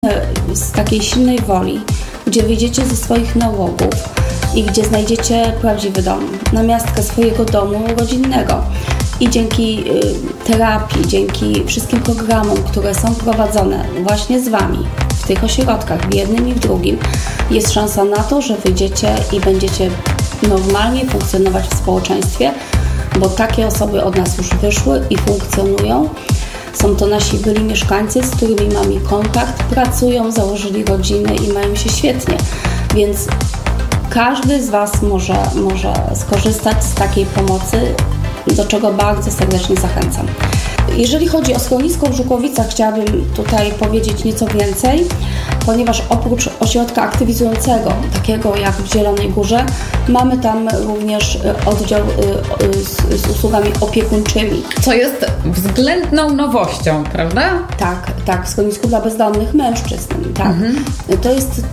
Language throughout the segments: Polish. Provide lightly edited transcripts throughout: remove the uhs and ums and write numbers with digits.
z takiej silnej woli, gdzie wyjdziecie ze swoich nałogów i gdzie znajdziecie prawdziwy dom, namiastkę swojego domu rodzinnego. I dzięki terapii, dzięki wszystkim programom, które są prowadzone właśnie z Wami w tych ośrodkach, w jednym i w drugim, jest szansa na to, że wyjdziecie i będziecie normalnie funkcjonować w społeczeństwie, bo takie osoby od nas już wyszły i funkcjonują. Są to nasi byli mieszkańcy, z którymi mamy kontakt, pracują, założyli rodziny i mają się świetnie. Więc każdy z Was może skorzystać z takiej pomocy, do czego bardzo serdecznie zachęcam. Jeżeli chodzi o schronisko w Żukowicach, chciałabym tutaj powiedzieć nieco więcej, ponieważ oprócz ośrodka aktywizującego, takiego jak w Zielonej Górze, mamy tam również oddział z usługami opiekuńczymi. Co jest względną nowością, prawda? Tak, w schronisku dla bezdomnych mężczyzn. Tak. To jest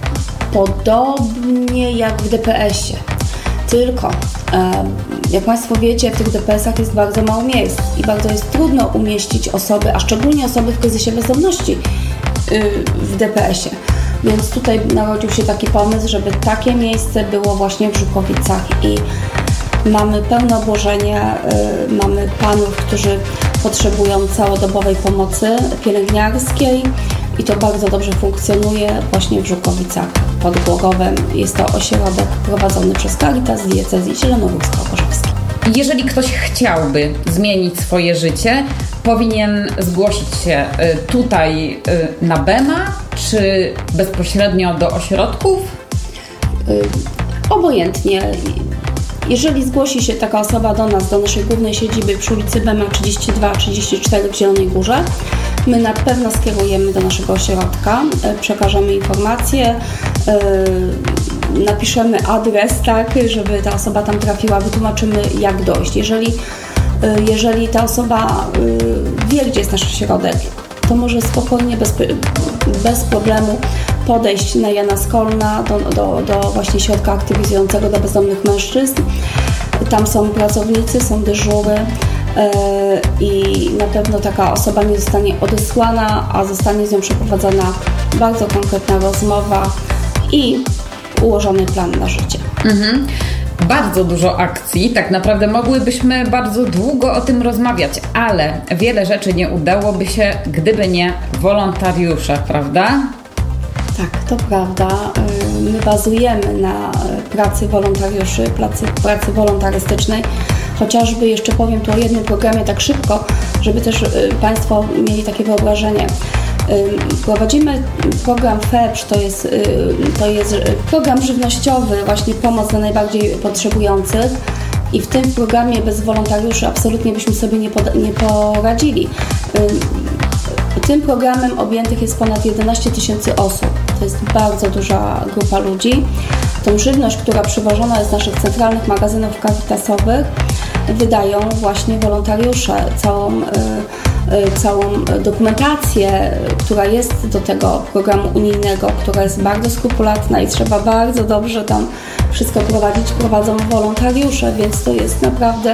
podobnie jak w DPS-ie. Tylko, jak Państwo wiecie, w tych DPS-ach jest bardzo mało miejsc i bardzo jest trudno umieścić osoby, a szczególnie osoby w kryzysie bezdomności w DPS-ie. Więc tutaj narodził się taki pomysł, żeby takie miejsce było właśnie w Żukowicach i mamy pełne obłożenie, mamy panów, którzy potrzebują całodobowej pomocy pielęgniarskiej i to bardzo dobrze funkcjonuje właśnie w Żukowicach pod Głogowem. Jest to ośrodek prowadzony przez Caritas Diecezji Zielonogórsko-Oporzewskiej. Jeżeli ktoś chciałby zmienić swoje życie, powinien zgłosić się tutaj na BEMA, czy bezpośrednio do ośrodków? Obojętnie. Jeżeli zgłosi się taka osoba do nas, do naszej głównej siedziby przy ulicy BEMA 32-34 w Zielonej Górze, my na pewno skierujemy do naszego ośrodka, przekażemy informacje, napiszemy adres, tak, żeby ta osoba tam trafiła, wytłumaczymy, jak dojść. Jeżeli ta osoba wie, gdzie jest nasz ośrodek, to może spokojnie, bez problemu podejść na Jana Skolna do właśnie środka aktywizującego dla bezdomnych mężczyzn. Tam są pracownicy, są dyżury i na pewno taka osoba nie zostanie odesłana, a zostanie z nią przeprowadzona bardzo konkretna rozmowa i ułożony plan na życie. Bardzo dużo akcji, tak naprawdę mogłybyśmy bardzo długo o tym rozmawiać, ale wiele rzeczy nie udałoby się, gdyby nie wolontariusze, prawda? Tak, to prawda. My bazujemy na pracy wolontariuszy, pracy wolontarystycznej. Chociażby jeszcze powiem tu o jednym programie tak szybko, żeby też Państwo mieli takie wyobrażenie. Prowadzimy program FEPSZ, to jest program żywnościowy, właśnie pomoc dla najbardziej potrzebujących i w tym programie bez wolontariuszy absolutnie byśmy sobie nie poradzili. Tym programem objętych jest ponad 11 000 osób. To jest bardzo duża grupa ludzi. Tą żywność, która przywożona jest z naszych centralnych magazynów caritasowych, wydają właśnie wolontariusze. Całą dokumentację, która jest do tego programu unijnego, która jest bardzo skrupulatna i trzeba bardzo dobrze tam wszystko prowadzić, prowadzą wolontariusze, więc to jest naprawdę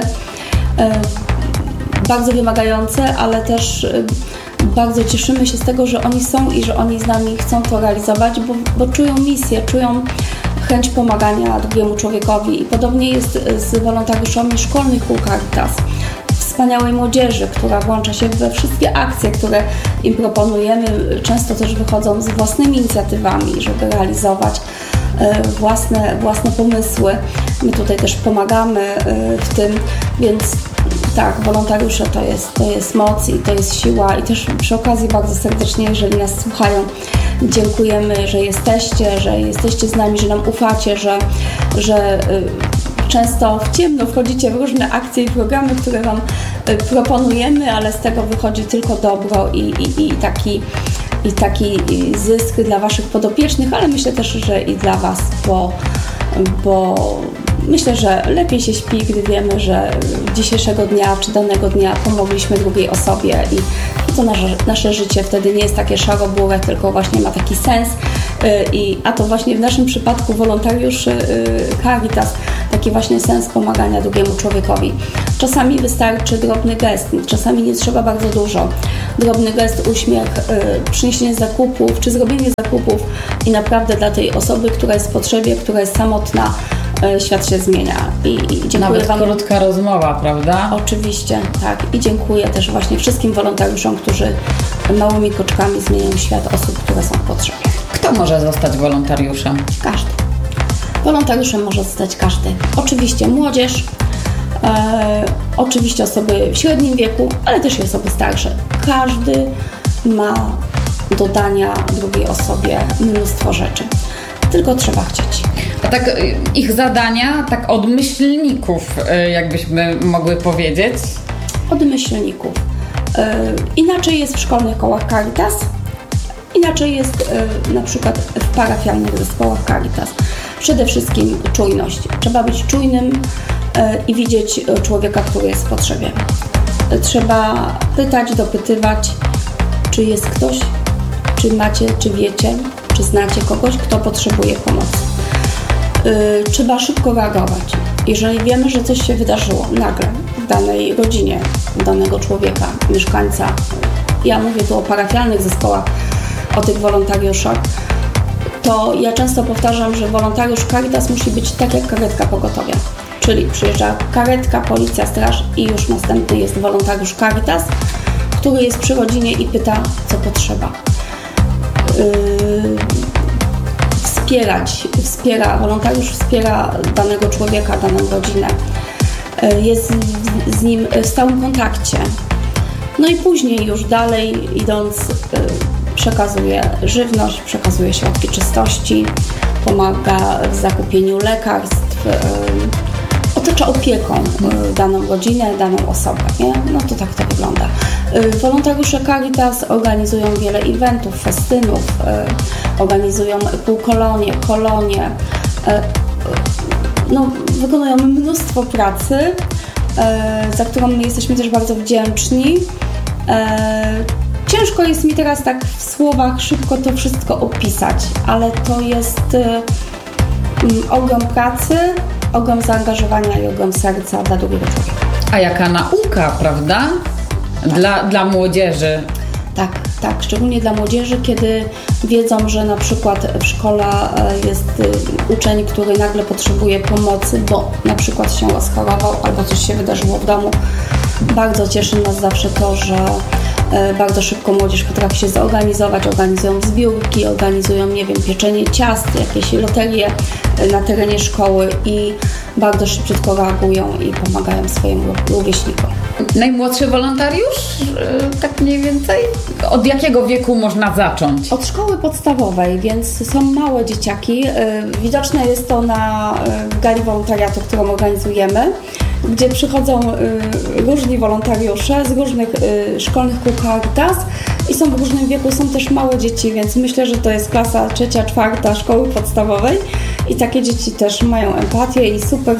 bardzo wymagające, ale też bardzo cieszymy się z tego, że oni są i że oni z nami chcą to realizować, bo czują misję, czują chęć pomagania drugiemu człowiekowi i podobnie jest z wolontariuszami szkolnych kół Caritas. Wspaniałej młodzieży, która włącza się we wszystkie akcje, które im proponujemy. Często też wychodzą z własnymi inicjatywami, żeby realizować własne pomysły. My tutaj też pomagamy w tym, więc tak, wolontariusze to jest moc i to jest siła i też przy okazji bardzo serdecznie, jeżeli nas słuchają, dziękujemy, że jesteście z nami, że nam ufacie, że często w ciemno wchodzicie w różne akcje i programy, które Wam proponujemy, ale z tego wychodzi tylko dobro i taki zysk dla Waszych podopiecznych, ale myślę też, że i dla Was, bo myślę, że lepiej się śpi, gdy wiemy, że dzisiejszego dnia czy danego dnia pomogliśmy drugiej osobie i to nasze życie wtedy nie jest takie szaro-bure, tylko właśnie ma taki sens. A to właśnie w naszym przypadku wolontariuszy Caritas taki taki właśnie sens pomagania drugiemu człowiekowi. Czasami wystarczy drobny gest, czasami nie trzeba bardzo dużo. Drobny gest, uśmiech, przyniesienie zakupów czy zrobienie zakupów i naprawdę dla tej osoby, która jest w potrzebie, która jest samotna, świat się zmienia. I dziękuję Nawet Wam. krótka rozmowa, prawda? Oczywiście, tak. I dziękuję też właśnie wszystkim wolontariuszom, którzy małymi kroczkami zmieniają świat osób, które są w potrzebie. Kto może zostać wolontariuszem? Każdy. Wolontariuszem może zostać każdy. Oczywiście młodzież, oczywiście osoby w średnim wieku, ale też i osoby starsze. Każdy ma do dania drugiej osobie mnóstwo rzeczy. Tylko trzeba chcieć. A tak ich zadania, tak od myślników, jakbyśmy mogły powiedzieć? Od myślników. Inaczej jest w szkolnych kołach Caritas, inaczej jest na przykład w parafialnych zespołach Caritas. Przede wszystkim czujność. Trzeba być czujnym i widzieć człowieka, który jest w potrzebie. Trzeba pytać, dopytywać, czy jest ktoś, czy macie, czy wiecie, czy znacie kogoś, kto potrzebuje pomocy. Trzeba szybko reagować. Jeżeli wiemy, że coś się wydarzyło nagle w danej rodzinie, danego człowieka, mieszkańca, ja mówię tu o parafialnych zespołach, o tych wolontariuszach, to ja często powtarzam, że wolontariusz Caritas musi być tak jak karetka pogotowia. Czyli przyjeżdża karetka, policja, straż i już następny jest wolontariusz Caritas, który jest przy rodzinie i pyta, co potrzeba. Wolontariusz wspiera danego człowieka, daną rodzinę. Jest z nim w stałym kontakcie. No i później już dalej idąc przekazuje żywność, przekazuje środki czystości, pomaga w zakupieniu lekarstw, otacza opieką daną rodzinę, daną osobę. Nie? No to tak to wygląda. Wolontariusze Caritas organizują wiele eventów, festynów, organizują półkolonie, kolonie. No, wykonują mnóstwo pracy, za którą my jesteśmy też bardzo wdzięczni. Ciężko jest mi teraz tak w słowach szybko to wszystko opisać, ale to jest ogrom pracy, ogrom zaangażowania i ogrom serca dla drugiego człowieka. A jaka nauka, prawda? Dla młodzieży. Tak, szczególnie dla młodzieży, kiedy wiedzą, że na przykład w szkole jest uczeń, który nagle potrzebuje pomocy, bo na przykład się rozchorował albo coś się wydarzyło w domu. Bardzo cieszy nas zawsze to, że bardzo szybko młodzież potrafi się zorganizować, organizują zbiórki, organizują, nie wiem, pieczenie ciast, jakieś loterie na terenie szkoły i bardzo szybciutko reagują i pomagają swojemu rówieśnikom. Najmłodszy wolontariusz, tak mniej więcej? Od jakiego wieku można zacząć? Od szkoły podstawowej, więc są małe dzieciaki. Widoczne jest to na gali wolontariatu, którą organizujemy, gdzie przychodzą różni wolontariusze z różnych szkolnych kół Caritas i są w różnym wieku, są też małe dzieci, więc myślę, że to jest klasa 3., 4. szkoły podstawowej i takie dzieci też mają empatię i super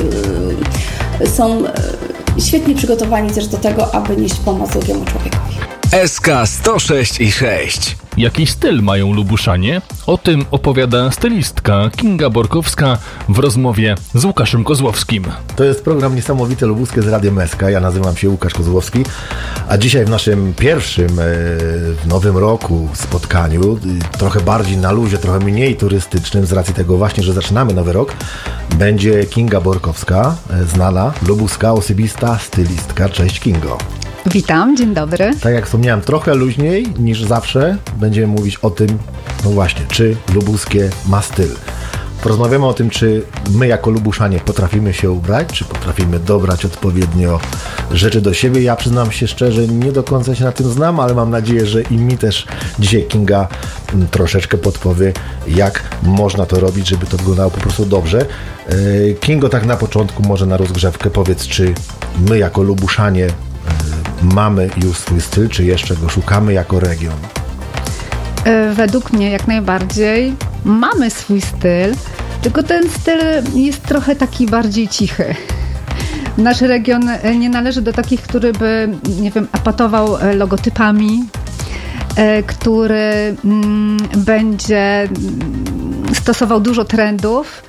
są świetnie przygotowani też do tego, aby nieść pomoc drugiemu człowiekowi. SK 106 i 6. Jaki styl mają Lubuszanie? O tym opowiada stylistka Kinga Borkowska w rozmowie z Łukaszem Kozłowskim. To jest program Niesamowite Lubuskie z Radiem SK. Ja nazywam się Łukasz Kozłowski, a dzisiaj w naszym pierwszym w nowym roku spotkaniu, trochę bardziej na luzie, trochę mniej turystycznym, z racji tego właśnie, że zaczynamy nowy rok, będzie Kinga Borkowska, znana lubuska osobista stylistka. Cześć Kingo. Witam, dzień dobry. Tak jak wspomniałem, trochę luźniej niż zawsze będziemy mówić o tym, no właśnie, czy lubuskie ma styl. Porozmawiamy o tym, czy my jako Lubuszanie potrafimy się ubrać, czy potrafimy dobrać odpowiednio rzeczy do siebie. Ja przyznam się szczerze, nie do końca się na tym znam, ale mam nadzieję, że i mi też dzisiaj Kinga troszeczkę podpowie, jak można to robić, żeby to wyglądało po prostu dobrze. Kingo, tak na początku, może na rozgrzewkę powiedz, czy my jako Lubuszanie mamy już swój styl, czy jeszcze go szukamy jako region? Według mnie jak najbardziej mamy swój styl, tylko ten styl jest trochę taki bardziej cichy. Nasz region nie należy do takich, który by, nie wiem, epatował logotypami, który będzie stosował dużo trendów.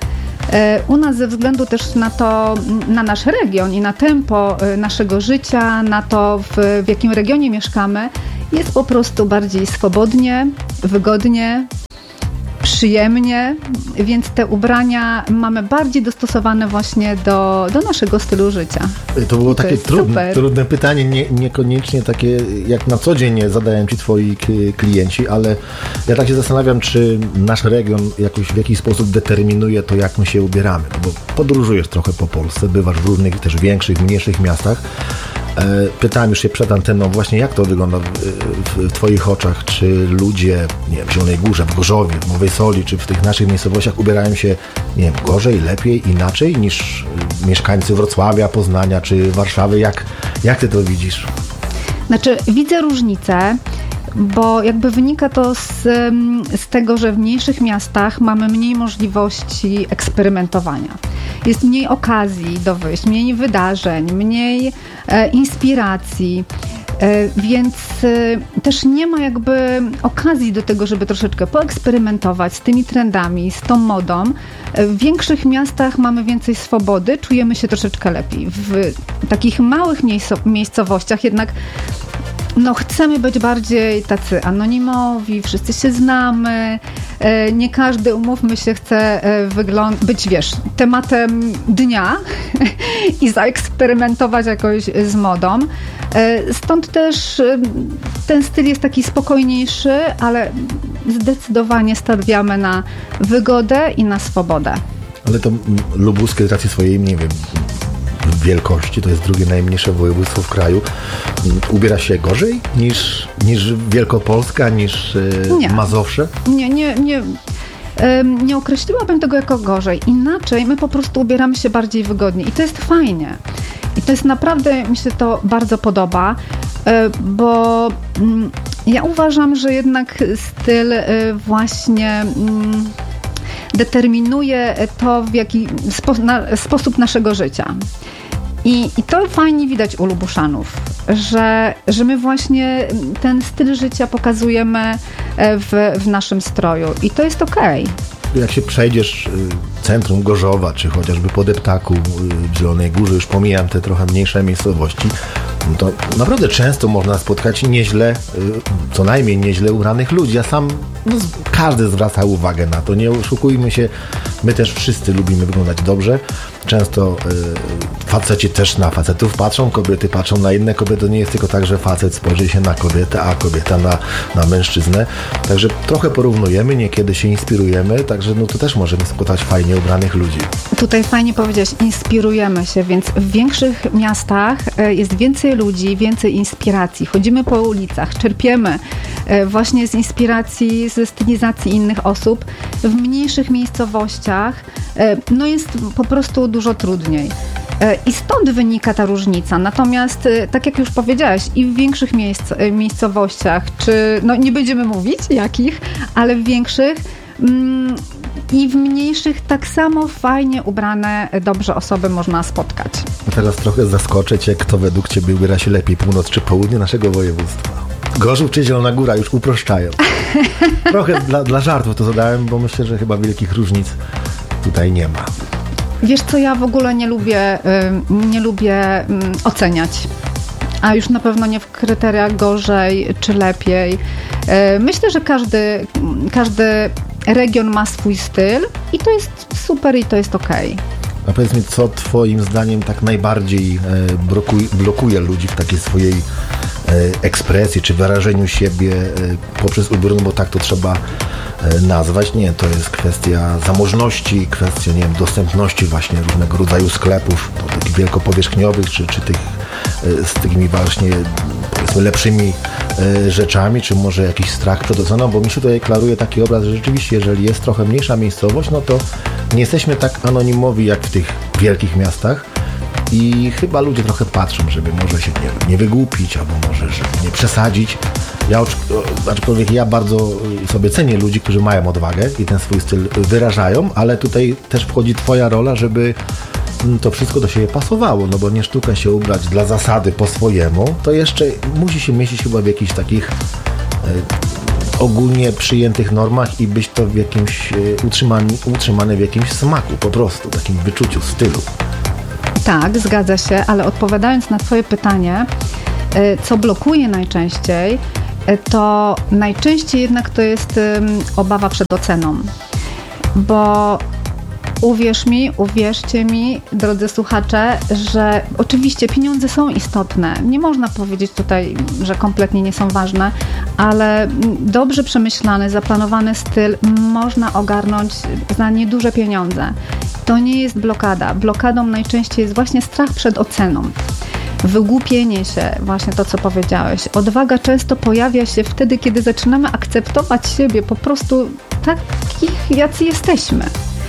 U nas ze względu też na to, na nasz region i na tempo naszego życia, na to w jakim regionie mieszkamy, jest po prostu bardziej swobodnie, wygodnie, przyjemnie, więc te ubrania mamy bardziej dostosowane właśnie do naszego stylu życia. To było takie trudne pytanie, niekoniecznie takie jak na co dzień zadają ci twoi klienci, ale ja tak się zastanawiam, czy nasz region jakoś w jakiś sposób determinuje to, jak my się ubieramy, bo podróżujesz trochę po Polsce, bywasz w różnych też większych, mniejszych miastach. Pytałem już się przed anteną właśnie, jak to wygląda w twoich oczach, czy ludzie, nie wiem, w Zielonej Górze, w Gorzowie, w Nowej Soli, czy w tych naszych miejscowościach ubierają się, nie wiem, gorzej, lepiej, inaczej niż mieszkańcy Wrocławia, Poznania, czy Warszawy? Jak ty to widzisz? Znaczy, widzę różnicę, bo jakby wynika to z tego, że w mniejszych miastach mamy mniej możliwości eksperymentowania. Jest mniej okazji do wyjść, mniej wydarzeń, mniej inspiracji, więc też nie ma jakby okazji do tego, żeby troszeczkę poeksperymentować z tymi trendami, z tą modą. W większych miastach mamy więcej swobody, czujemy się troszeczkę lepiej. W takich małych miejscowościach jednak chcemy być bardziej tacy anonimowi, wszyscy się znamy, nie każdy, umówmy się, chce być, tematem dnia i zaeksperymentować jakoś z modą. Stąd też ten styl jest taki spokojniejszy, ale zdecydowanie stawiamy na wygodę i na swobodę. Ale to lubuskie z racji swojej, nie wiem, wielkości, to jest drugie najmniejsze województwo w kraju, ubiera się gorzej niż Wielkopolska, niż Mazowsze? Nie określiłabym tego jako gorzej. Inaczej my po prostu ubieramy się bardziej wygodnie i to jest fajnie. I to jest naprawdę, mi się to bardzo podoba, bo ja uważam, że jednak styl właśnie determinuje to, w jaki sposób naszego życia. I to fajnie widać u Lubuszanów, że my właśnie ten styl życia pokazujemy w naszym stroju i to jest okej. Jak się przejdziesz centrum Gorzowa, czy chociażby po Deptaku w Zielonej Górze, już pomijam te trochę mniejsze miejscowości, to naprawdę często można spotkać nieźle, co najmniej nieźle ubranych ludzi. Każdy zwraca uwagę na to, nie oszukujmy się, my też wszyscy lubimy wyglądać dobrze. Często faceci też na facetów patrzą, kobiety patrzą na inne kobiety. To nie jest tylko tak, że facet spojrzy się na kobietę, a kobieta na mężczyznę. Także trochę porównujemy, niekiedy się inspirujemy, także to też możemy spotkać fajnie ubranych ludzi. Tutaj fajnie powiedziałeś, inspirujemy się, więc w większych miastach jest więcej ludzi, więcej inspiracji. Chodzimy po ulicach, czerpiemy właśnie z inspiracji, ze stylizacji innych osób. W mniejszych miejscowościach jest po prostu dużo trudniej. I stąd wynika ta różnica. Natomiast, tak jak już powiedziałaś, i w większych miejscowościach, czy nie będziemy mówić jakich, ale w większych i w mniejszych tak samo fajnie ubrane, dobrze osoby można spotkać. A teraz trochę zaskoczę cię, kto według ciebie ubiera się lepiej, północ czy południe naszego województwa? Gorzów czy Zielona Góra, już uproszczają. Trochę dla żartów to zadałem, bo myślę, że chyba wielkich różnic tutaj nie ma. Wiesz co, ja w ogóle nie lubię oceniać. A już na pewno nie w kryteriach gorzej czy lepiej. Myślę, że każdy region ma swój styl i to jest super i to jest okej. A powiedz mi, co twoim zdaniem tak najbardziej blokuje ludzi w takiej swojej ekspresji czy wyrażeniu siebie poprzez ubiór, bo tak to trzeba nazwać. Nie, to jest kwestia zamożności, kwestia, nie wiem, dostępności właśnie różnego rodzaju sklepów, takich wielkopowierzchniowych, czy tych z takimi właśnie, powiedzmy, lepszymi rzeczami, czy może jakiś strach przed oceną, bo mi się tutaj klaruje taki obraz, że rzeczywiście, jeżeli jest trochę mniejsza miejscowość, to nie jesteśmy tak anonimowi jak w tych wielkich miastach i chyba ludzie trochę patrzą, żeby może się nie wygłupić, albo może żeby nie przesadzić. Aczkolwiek ja bardzo sobie cenię ludzi, którzy mają odwagę i ten swój styl wyrażają, ale tutaj też wchodzi twoja rola, żeby to wszystko do siebie pasowało, bo nie sztuka się ubrać dla zasady po swojemu, to jeszcze musi się mieścić chyba w jakichś takich ogólnie przyjętych normach i być to w jakimś utrzymane w jakimś smaku, po prostu, takim wyczuciu, stylu. Tak, zgadza się, ale odpowiadając na Twoje pytanie, co blokuje najczęściej, to najczęściej jednak to jest obawa przed oceną. Bo uwierzcie mi, drodzy słuchacze, że oczywiście pieniądze są istotne. Nie można powiedzieć tutaj, że kompletnie nie są ważne, ale dobrze przemyślany, zaplanowany styl można ogarnąć za nieduże pieniądze. To nie jest blokada. Blokadą najczęściej jest właśnie strach przed oceną. Wygłupienie się, właśnie to, co powiedziałeś. Odwaga często pojawia się wtedy, kiedy zaczynamy akceptować siebie po prostu takich, jacy jesteśmy.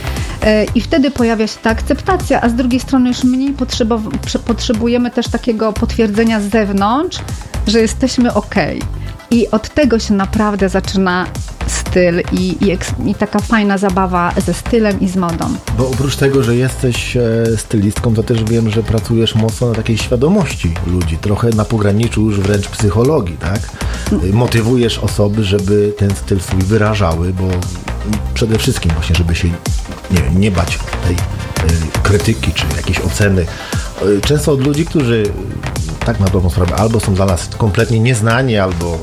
I wtedy pojawia się ta akceptacja, a z drugiej strony już mniej potrzebujemy też takiego potwierdzenia z zewnątrz, że jesteśmy okej. I od tego się naprawdę zaczyna styl i taka fajna zabawa ze stylem i z modą. Bo oprócz tego, że jesteś stylistką, to też wiem, że pracujesz mocno na takiej świadomości ludzi, trochę na pograniczu już wręcz psychologii, tak? Motywujesz osoby, żeby ten styl swój wyrażały, bo przede wszystkim właśnie, żeby się nie bać tej krytyki czy jakiejś oceny. Często od ludzi, którzy tak na dobrą sprawę albo są dla nas kompletnie nieznani, albo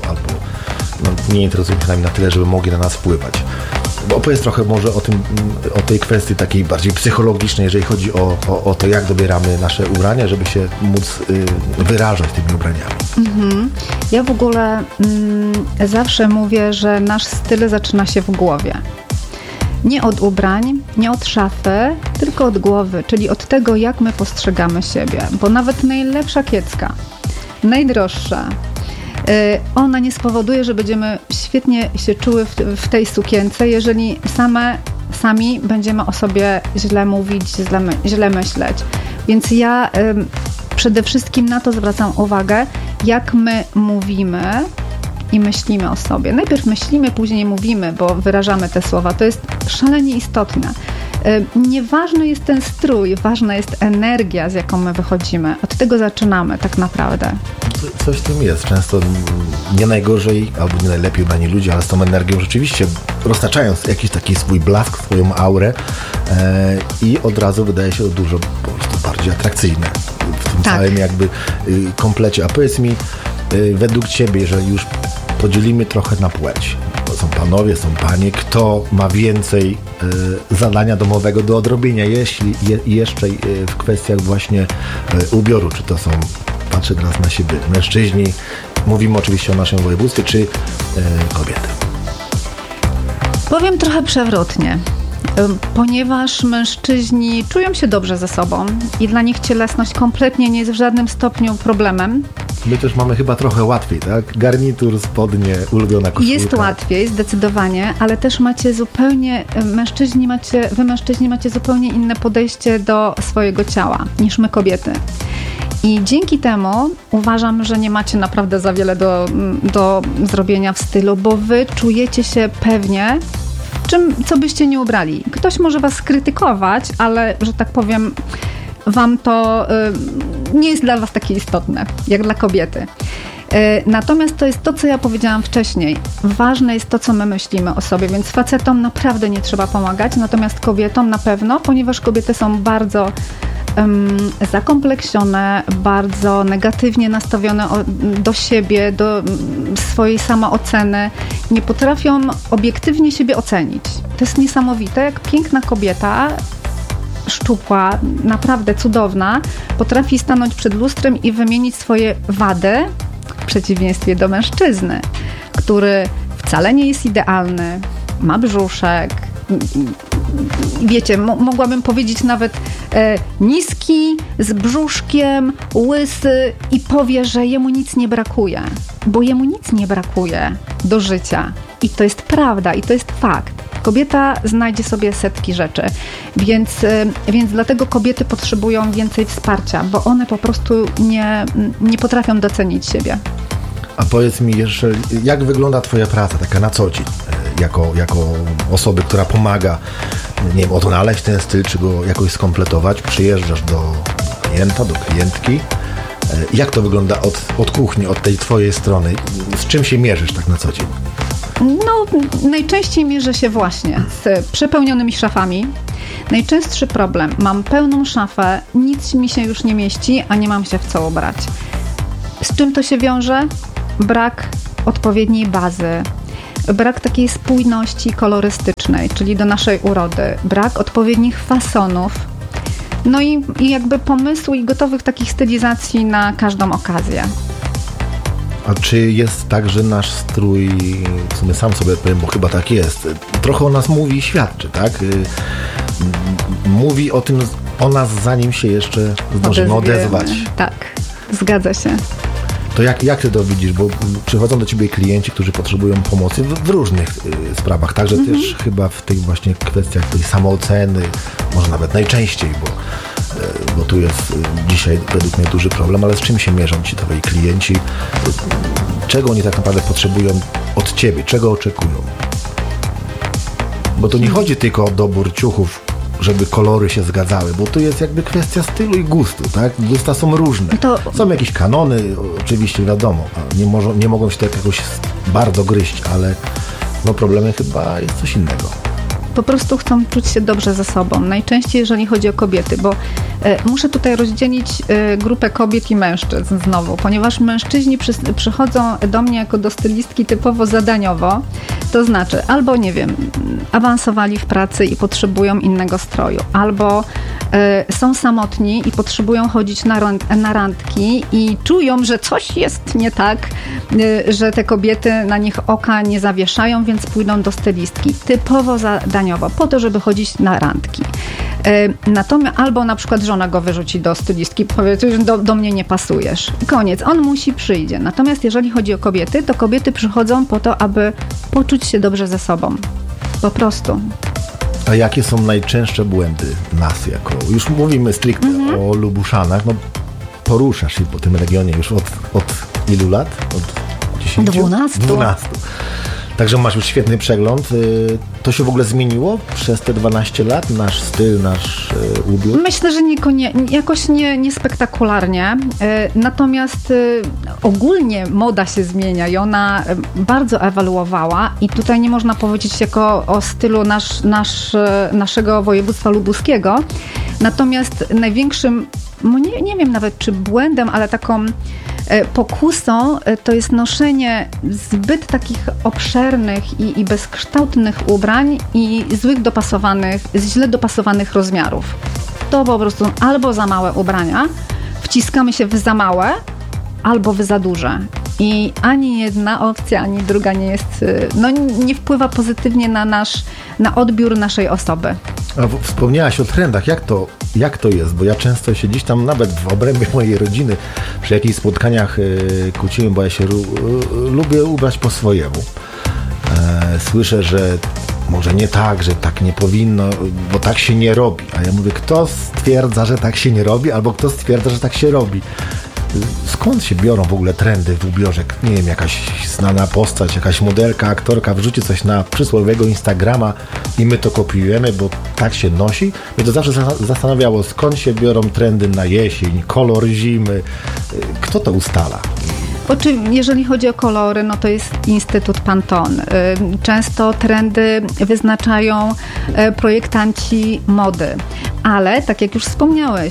nie interesują się nami na tyle, żeby mogli na nas wpływać. Bo opowiedz trochę może o tej kwestii takiej bardziej psychologicznej, jeżeli chodzi o to, jak dobieramy nasze ubrania, żeby się móc wyrażać tymi ubraniami. Ja w ogóle zawsze mówię, że nasz styl zaczyna się w głowie. Nie od ubrań, nie od szafy, tylko od głowy, czyli od tego, jak my postrzegamy siebie. Bo nawet najlepsza kiecka, najdroższa, ona nie spowoduje, że będziemy świetnie się czuły w tej sukience, jeżeli sami będziemy o sobie źle mówić, źle myśleć. Więc ja przede wszystkim na to zwracam uwagę, jak my mówimy i myślimy o sobie. Najpierw myślimy, później mówimy, bo wyrażamy te słowa. To jest szalenie istotne. Nieważny jest ten strój, ważna jest energia, z jaką my wychodzimy. Od tego zaczynamy tak naprawdę. Coś w tym jest. Często nie najgorzej, albo nie najlepiej ubrani ludzie, ale z tą energią rzeczywiście roztaczając jakiś taki swój blask, swoją aurę i od razu wydaje się dużo po prostu bardziej atrakcyjne w tym całym jakby komplecie. A powiedz mi, według Ciebie, jeżeli już podzielimy trochę na płeć, bo są panowie, są panie, kto ma więcej zadania domowego do odrobienia, jeśli jeszcze w kwestiach właśnie ubioru, czy to są, patrzę teraz na siebie, mężczyźni, mówimy oczywiście o naszym województwie, czy kobiety? Powiem trochę przewrotnie, ponieważ mężczyźni czują się dobrze ze sobą i dla nich cielesność kompletnie nie jest w żadnym stopniu problemem. My też mamy chyba trochę łatwiej, tak? Garnitur, spodnie, ulubiona koszulka. Jest łatwiej, zdecydowanie, ale też macie zupełnie, wy mężczyźni macie zupełnie inne podejście do swojego ciała niż my kobiety. I dzięki temu uważam, że nie macie naprawdę za wiele do zrobienia w stylu, bo wy czujecie się pewnie, co byście nie ubrali. Ktoś może was krytykować, ale, że tak powiem, wam to nie jest dla was takie istotne, jak dla kobiety. Natomiast to jest to, co ja powiedziałam wcześniej. Ważne jest to, co my myślimy o sobie, więc facetom naprawdę nie trzeba pomagać, natomiast kobietom na pewno, ponieważ kobiety są bardzo zakompleksione, bardzo negatywnie nastawione do siebie, do swojej samooceny. Nie potrafią obiektywnie siebie ocenić. To jest niesamowite, jak piękna kobieta, szczupła, naprawdę cudowna, potrafi stanąć przed lustrem i wymienić swoje wady, w przeciwieństwie do mężczyzny, który wcale nie jest idealny, ma brzuszek, wiecie, mogłabym powiedzieć nawet niski, z brzuszkiem, łysy i powie, że jemu nic nie brakuje, bo jemu nic nie brakuje do życia. I to jest prawda, i to jest fakt. Kobieta znajdzie sobie setki rzeczy, więc dlatego kobiety potrzebują więcej wsparcia, bo one po prostu nie potrafią docenić siebie. A powiedz mi jeszcze, jak wygląda Twoja praca taka na co dzień, jako osoby, która pomaga, nie wiem, odnaleźć ten styl, czy go jakoś skompletować, przyjeżdżasz do klienta, do klientki. Jak to wygląda od kuchni, od tej Twojej strony? Z czym się mierzysz tak na co dzień? No, najczęściej mierzę się właśnie z przepełnionymi szafami. Najczęstszy problem. Mam pełną szafę, nic mi się już nie mieści, a nie mam się w co ubrać. Z czym to się wiąże? Brak odpowiedniej bazy. Brak takiej spójności kolorystycznej, czyli do naszej urody. Brak odpowiednich fasonów. No i jakby pomysłu i gotowych takich stylizacji na każdą okazję. A czy jest tak, że nasz strój, w sumie sam sobie odpowiem, bo chyba tak jest, trochę o nas mówi i świadczy, tak? Mówi o nas, zanim się jeszcze zdążymy odezwać. Tak, zgadza się. To jak ty to widzisz? Bo przychodzą do ciebie klienci, którzy potrzebują pomocy w różnych sprawach, także też chyba w tych właśnie kwestiach tej samooceny, może nawet najczęściej, bo tu jest dzisiaj według mnie duży problem, ale z czym się mierzą ci twoi klienci? Czego oni tak naprawdę potrzebują od ciebie? Czego oczekują? Bo to nie chodzi tylko o dobór ciuchów, żeby kolory się zgadzały, bo tu jest jakby kwestia stylu i gustu, tak? Gusta są różne. Są jakieś kanony, oczywiście wiadomo, nie mogą się tak jakoś bardzo gryźć, ale no problemem chyba jest coś innego. Po prostu chcą czuć się dobrze ze sobą. Najczęściej jeżeli chodzi o kobiety, bo muszę tutaj rozdzielić grupę kobiet i mężczyzn znowu, ponieważ mężczyźni przychodzą do mnie jako do stylistki typowo zadaniowo, to znaczy albo, nie wiem, awansowali w pracy i potrzebują innego stroju, albo są samotni i potrzebują chodzić na randki i czują, że coś jest nie tak, że te kobiety na nich oka nie zawieszają, więc pójdą do stylistki. Typowo zadaniowo, po to, żeby chodzić na randki. Natomiast albo na przykład żona go wyrzuci do stylistki, powie, że do mnie nie pasujesz. Koniec, on przyjdzie. Natomiast jeżeli chodzi o kobiety, to kobiety przychodzą po to, aby poczuć się dobrze ze sobą. Po prostu. A jakie są najczęstsze błędy nas jako... Już mówimy stricte o Lubuszanach, no poruszasz się po tym regionie już od ilu lat? Od 10? 12. Także masz już świetny przegląd. To się w ogóle zmieniło przez te 12 lat? Nasz styl, nasz ubiór? Myślę, że jakoś nie spektakularnie. Natomiast ogólnie moda się zmienia i ona bardzo ewoluowała i tutaj nie można powiedzieć jako o stylu naszego województwa lubuskiego. Natomiast największym, nie wiem nawet czy błędem, ale taką pokusą to jest noszenie zbyt takich obszernych i bezkształtnych ubrań i źle dopasowanych rozmiarów. To po prostu albo za małe ubrania, wciskamy się w za małe, albo w za duże. I ani jedna opcja, ani druga nie wpływa pozytywnie na odbiór naszej osoby. A wspomniałaś o trendach. Jak to jest? Bo ja często się gdzieś tam, nawet w obrębie mojej rodziny, przy jakichś spotkaniach kłóciłem, bo ja się lubię ubrać po swojemu. Słyszę, że może nie tak, że tak nie powinno, bo tak się nie robi. A ja mówię, kto stwierdza, że tak się nie robi, albo kto stwierdza, że tak się robi? Skąd się biorą w ogóle trendy w ubiorze? Nie wiem, jakaś znana postać, jakaś modelka, aktorka wrzuci coś na przysłowiowego Instagrama i my to kopiujemy, bo tak się nosi. Mnie to zawsze zastanawiało, skąd się biorą trendy na jesień, kolor zimy. Kto to ustala? Jeżeli chodzi o kolory, no to jest Instytut Pantone. Często trendy wyznaczają projektanci mody, ale tak jak już wspomniałeś,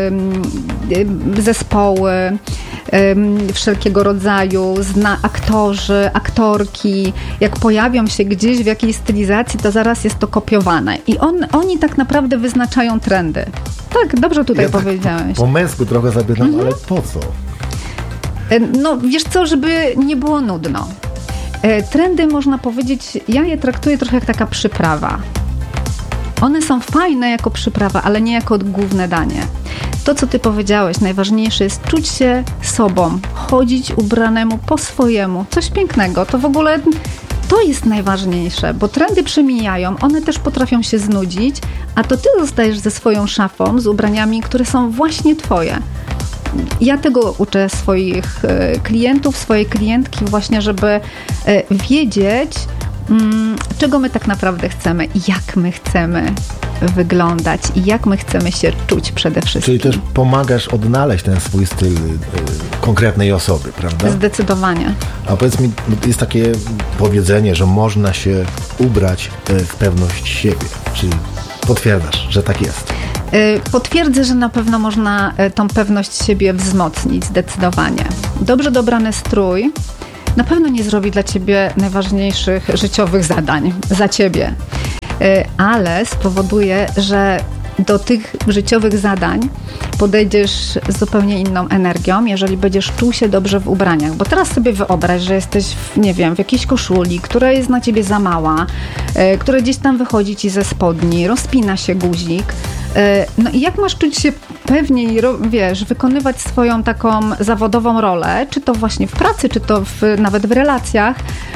zespoły wszelkiego rodzaju, aktorzy, aktorki, jak pojawią się gdzieś w jakiejś stylizacji, to zaraz jest to kopiowane i oni tak naprawdę wyznaczają trendy. Tak, dobrze tutaj powiedziałeś. Tak po męsku trochę zapytam, ale po co? No wiesz co, żeby nie było nudno. Trendy, można powiedzieć, ja je traktuję trochę jak taka przyprawa. One są fajne jako przyprawa, ale nie jako główne danie. To, co ty powiedziałeś, najważniejsze jest czuć się sobą, chodzić ubranemu po swojemu. Coś pięknego. To w ogóle to jest najważniejsze, bo trendy przemijają, one też potrafią się znudzić, a to ty zostajesz ze swoją szafą, z ubraniami, które są właśnie twoje. Ja tego uczę swoich klientów, swoje klientki właśnie, żeby wiedzieć, czego my tak naprawdę chcemy, jak my chcemy wyglądać i jak my chcemy się czuć przede wszystkim. Czyli też pomagasz odnaleźć ten swój styl konkretnej osoby, prawda? Zdecydowanie. A powiedz mi, jest takie powiedzenie, że można się ubrać w pewność siebie. Czy potwierdzasz, że tak jest? Potwierdzę, że na pewno można tą pewność siebie wzmocnić, zdecydowanie. Dobrze dobrany strój na pewno nie zrobi dla ciebie najważniejszych życiowych zadań za ciebie, ale spowoduje, że do tych życiowych zadań podejdziesz z zupełnie inną energią, jeżeli będziesz czuł się dobrze w ubraniach. Bo teraz sobie wyobraź, że jesteś w jakiejś koszuli, która jest na ciebie za mała, która gdzieś tam wychodzi ci ze spodni, rozpina się guzik. No i jak masz czuć się pewniej, wykonywać swoją taką zawodową rolę, czy to właśnie w pracy, czy to nawet w relacjach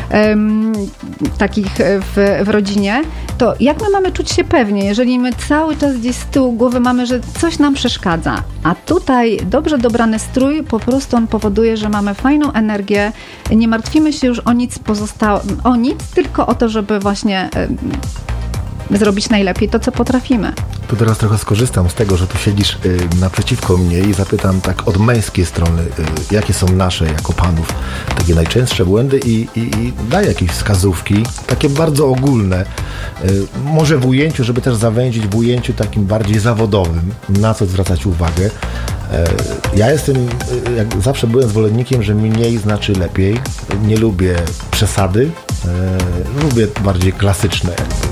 takich w rodzinie, to jak my mamy czuć się pewnie, jeżeli my cały czas gdzieś z tyłu głowy mamy, że coś nam przeszkadza, a tutaj dobrze dobrany strój, po prostu on powoduje, że mamy fajną energię, nie martwimy się już o nic, tylko o to, żeby właśnie zrobić najlepiej to, co potrafimy. Tu teraz trochę skorzystam z tego, że tu siedzisz naprzeciwko mnie i zapytam tak od męskiej strony, jakie są nasze jako panów takie najczęstsze błędy i daj jakieś wskazówki, takie bardzo ogólne, może w ujęciu, żeby też zawęzić w ujęciu takim bardziej zawodowym, na co zwracać uwagę. Ja jak zawsze byłem zwolennikiem, że mniej znaczy lepiej. Nie lubię przesady, lubię bardziej klasyczne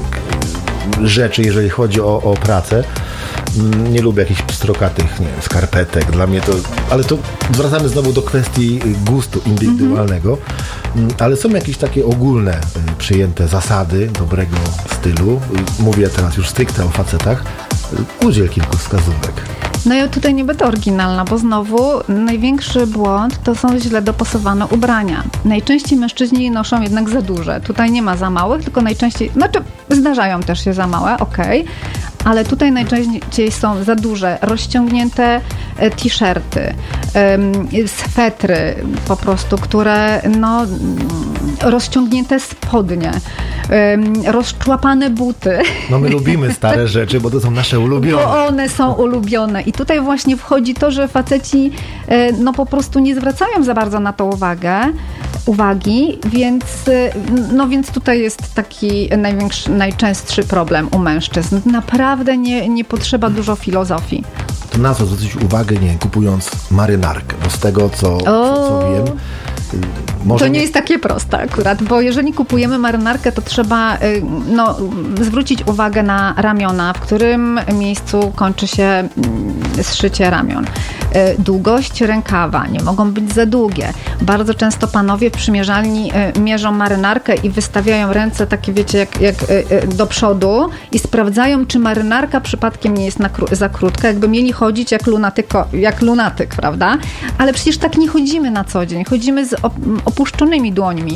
rzeczy, jeżeli chodzi o pracę. Nie lubię jakichś pstrokatych, skarpetek. Dla mnie to... Ale to wracamy znowu do kwestii gustu indywidualnego. Ale są jakieś takie ogólne, przyjęte zasady dobrego stylu. Mówię teraz już stricte o facetach. Udziel kilku wskazówek. No ja tutaj nie będę oryginalna, bo znowu największy błąd to są źle dopasowane ubrania. Najczęściej mężczyźni noszą jednak za duże. Tutaj nie ma za małych, tylko najczęściej, zdarzają też się za małe, okej, ale tutaj najczęściej są za duże, rozciągnięte t-shirty, swetry po prostu, które rozciągnięte spodnie, rozczłapane buty. No my lubimy stare rzeczy, bo to są nasze ulubione. Bo one są ulubione i tutaj właśnie wchodzi to, że faceci po prostu nie zwracają za bardzo na to uwagi, więc tutaj jest taki najczęstszy problem u mężczyzn. Naprawdę nie potrzeba dużo filozofii. To na co zwrócić uwagę, kupując marynarkę, bo z tego co wiem, to nie jest takie proste akurat, bo jeżeli kupujemy marynarkę, to trzeba zwrócić uwagę na ramiona, w którym miejscu kończy się zszycie ramion. Długość rękawa, nie mogą być za długie. Bardzo często panowie w przymierzalni mierzą marynarkę i wystawiają ręce takie, wiecie, jak do przodu i sprawdzają, czy marynarka przypadkiem nie jest za krótka, jakby mieli chodzić jak lunatyk, prawda? Ale przecież tak nie chodzimy na co dzień. Chodzimy z opuszczonymi dłońmi.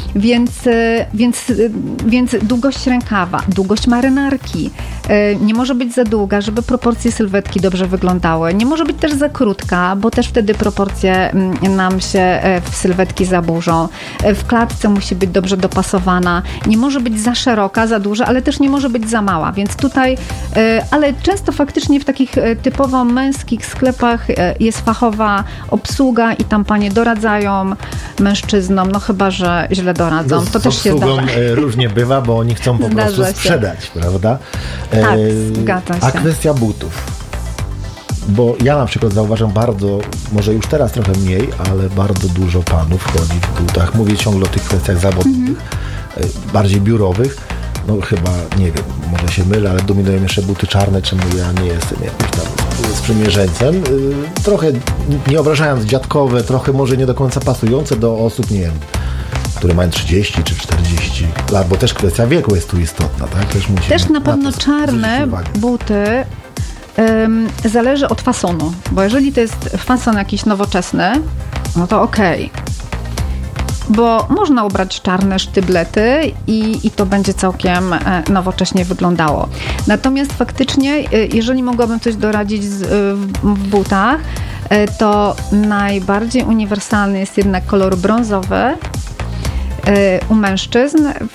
Więc długość rękawa, długość marynarki nie może być za długa, żeby proporcje sylwetki dobrze wyglądały. Nie może być też za krótka, bo też wtedy proporcje nam się w sylwetki zaburzą. W klatce musi być dobrze dopasowana. Nie może być za szeroka, za duża, ale też nie może być za mała. Więc tutaj, ale często faktycznie w takich typowo męskich sklepach jest fachowa obsługa i tam panie doradzają mężczyznom, chyba że źle doradzą. To też się zdarza. Różnie bywa, bo oni chcą po prostu sprzedać, prawda? Tak, zgadza się. A kwestia butów. Bo ja na przykład zauważam może już teraz trochę mniej, ale bardzo dużo panów chodzi w butach. Mówię ciągle o tych kwestiach zawodowych, bardziej biurowych. Chyba, nie wiem, może się mylę, ale dominują jeszcze buty czarne, czemu ja nie jestem jakimś tam sprzymierzeńcem. Trochę, nie obrażając, dziadkowe, trochę może nie do końca pasujące do osób, nie wiem, które mają 30 czy 40 lat, bo też kwestia wieku jest tu istotna, tak? Też na pewno czarne buty zależy od fasonu, bo jeżeli to jest fason jakiś nowoczesny, to okej. Bo można ubrać czarne sztyblety i to będzie całkiem nowocześnie wyglądało. Natomiast faktycznie, jeżeli mogłabym coś doradzić w butach, to najbardziej uniwersalny jest jednak kolor brązowy u mężczyzn. W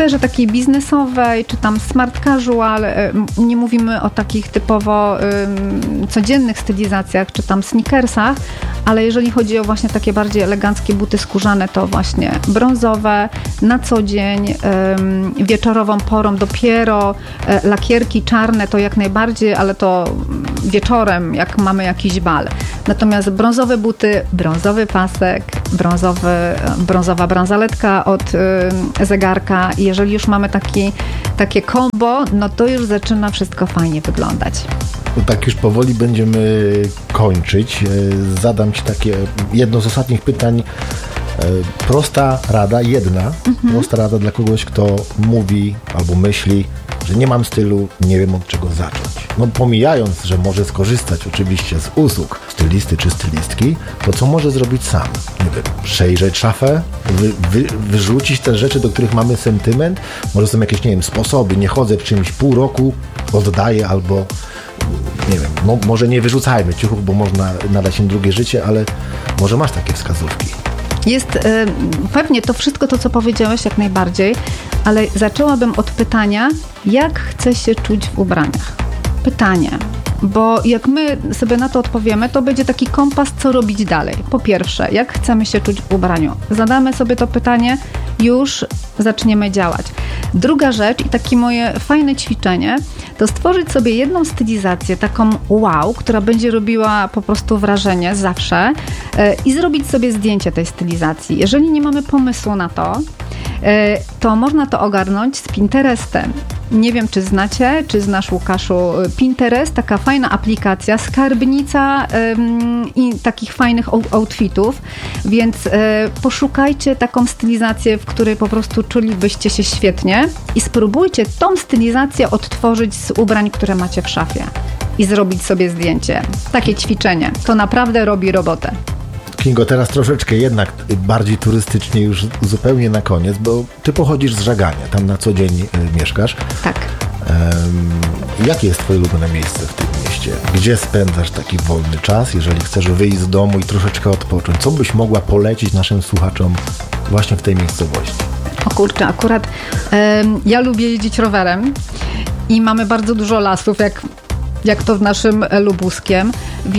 sferze takiej biznesowej, czy tam smart casual, nie mówimy o takich typowo codziennych stylizacjach, czy tam sneakersach, ale jeżeli chodzi o właśnie takie bardziej eleganckie buty skórzane, to właśnie brązowe, na co dzień, wieczorową porą dopiero, lakierki czarne to jak najbardziej, ale to wieczorem, jak mamy jakiś bal. Natomiast brązowe buty, brązowy pasek, brązowa bransoletka od zegarka. Jeżeli już mamy takie combo, no to już zaczyna wszystko fajnie wyglądać. Tak już powoli będziemy kończyć. Zadam Ci takie jedno z ostatnich pytań. Prosta rada, prosta rada dla kogoś, kto mówi albo myśli, że nie mam stylu, nie wiem od czego zacząć. No pomijając, że może skorzystać oczywiście z usług stylisty czy stylistki, to co może zrobić sam? Nie wiem, przejrzeć szafę, wyrzucić te rzeczy, do których mamy sentyment. Może są jakieś, nie wiem, sposoby, nie chodzę w czymś pół roku, oddaję albo nie wiem, no może nie wyrzucajmy ciuchów, bo można nadać im drugie życie, ale może masz takie wskazówki. Jest pewnie to wszystko to, co powiedziałeś, jak najbardziej, ale zaczęłabym od pytania, jak chcę się czuć w ubraniach? Pytanie, bo jak my sobie na to odpowiemy, to będzie taki kompas, co robić dalej. Po pierwsze, jak chcemy się czuć w ubraniu? Zadamy sobie to pytanie, już zaczniemy działać. Druga rzecz i takie moje fajne ćwiczenie, to stworzyć sobie jedną stylizację, taką wow, która będzie robiła po prostu wrażenie zawsze i zrobić sobie zdjęcie tej stylizacji. Jeżeli nie mamy pomysłu na to można to ogarnąć z Pinterestem. Nie wiem, czy znacie, czy znasz, Łukaszu, Pinterest, taka fajna aplikacja, skarbnica i takich fajnych outfitów, więc poszukajcie taką stylizację, w której po prostu czulibyście się świetnie i spróbujcie tą stylizację odtworzyć z ubrań, które macie w szafie i zrobić sobie zdjęcie. Takie ćwiczenie. To naprawdę robi robotę. Kingo, teraz troszeczkę jednak bardziej turystycznie już zupełnie na koniec, bo ty pochodzisz z Żagania, tam na co dzień mieszkasz. Tak. Jakie jest twoje ulubione miejsce w tym mieście? Gdzie spędzasz taki wolny czas, jeżeli chcesz wyjść z domu i troszeczkę odpocząć? Co byś mogła polecić naszym słuchaczom właśnie w tej miejscowości? O kurczę, akurat ja lubię jeździć rowerem i mamy bardzo dużo lasów, jak to w naszym Lubuskiem,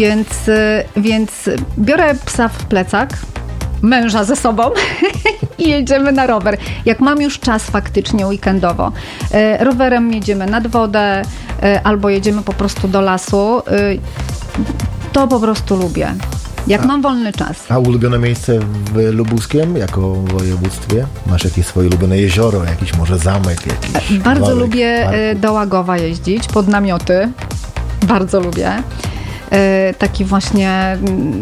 więc biorę psa w plecak, męża ze sobą i jedziemy na rower. Jak mam już czas faktycznie weekendowo, rowerem jedziemy nad wodę albo jedziemy po prostu do lasu, to po prostu lubię. Jak mam wolny czas. A ulubione miejsce w Lubuskiem jako województwie? Masz jakieś swoje ulubione jezioro, jakiś może zamek, jakiś Bardzo walek, lubię parku? do Łagowa jeździć, pod namioty. Bardzo lubię. Taki właśnie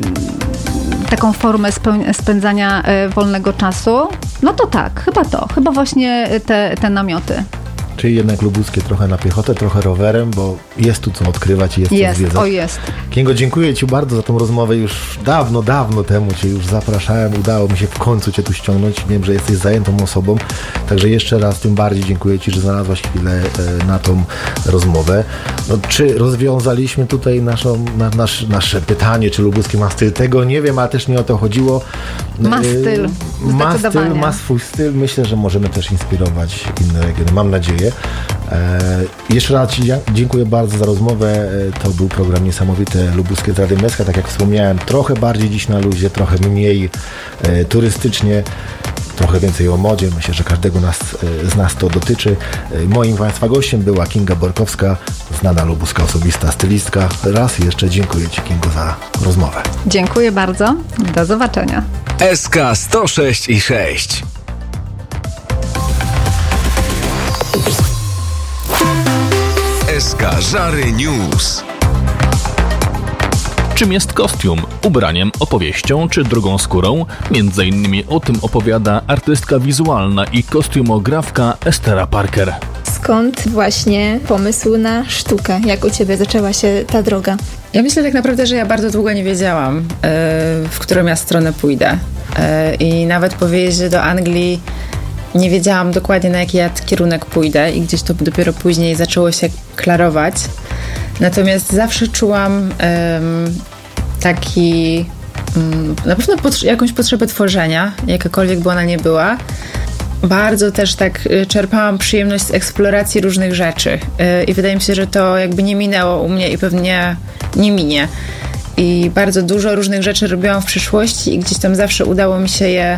taką formę spędzania wolnego czasu. No to tak, chyba właśnie te namioty. Czyli jednak lubuskie trochę na piechotę, trochę rowerem, bo jest tu co odkrywać i jest co zwiedzać. Jest. Kingo, dziękuję Ci bardzo za tą rozmowę. Już dawno temu Cię już zapraszałem. Udało mi się w końcu Cię tu ściągnąć. Wiem, że jesteś zajętą osobą. Także jeszcze raz tym bardziej dziękuję Ci, że znalazłaś chwilę na tą rozmowę. No, czy rozwiązaliśmy tutaj nasze pytanie, czy lubuskie ma styl? Tego nie wiem, ale też nie o to chodziło. Ma styl. Ma swój styl. Myślę, że możemy też inspirować inne regiony. Mam nadzieję. Jeszcze raz Ci dziękuję bardzo za rozmowę. To był program Niesamowite Lubuskie z Radiem SK. Tak jak wspomniałem, trochę bardziej dziś na luzie, trochę mniej turystycznie, trochę więcej o modzie. Myślę, że każdego z nas to dotyczy. Moim Państwa gościem była Kinga Borkowska, znana lubuska osobista stylistka. Raz jeszcze dziękuję Ci, Kingo, za rozmowę. Dziękuję bardzo. Do zobaczenia. SK 106 i 6. SK Żary News. Czym jest kostium? Ubraniem, opowieścią czy drugą skórą? Między innymi o tym opowiada artystka wizualna i kostiumografka Estera Parker. Skąd właśnie pomysł na sztukę? Jak u Ciebie zaczęła się ta droga? Ja myślę tak naprawdę, że ja bardzo długo nie wiedziałam, w którą ja stronę pójdę. I nawet po wyjeździe do Anglii nie wiedziałam dokładnie, na jaki ja kierunek pójdę i gdzieś to dopiero później zaczęło się klarować. Natomiast zawsze czułam na pewno jakąś potrzebę tworzenia, jakakolwiek by ona nie była. bardzo też tak czerpałam przyjemność z eksploracji różnych rzeczy i wydaje mi się, że to jakby nie minęło u mnie i pewnie nie minie. I bardzo dużo różnych rzeczy robiłam w przyszłości i gdzieś tam zawsze udało mi się je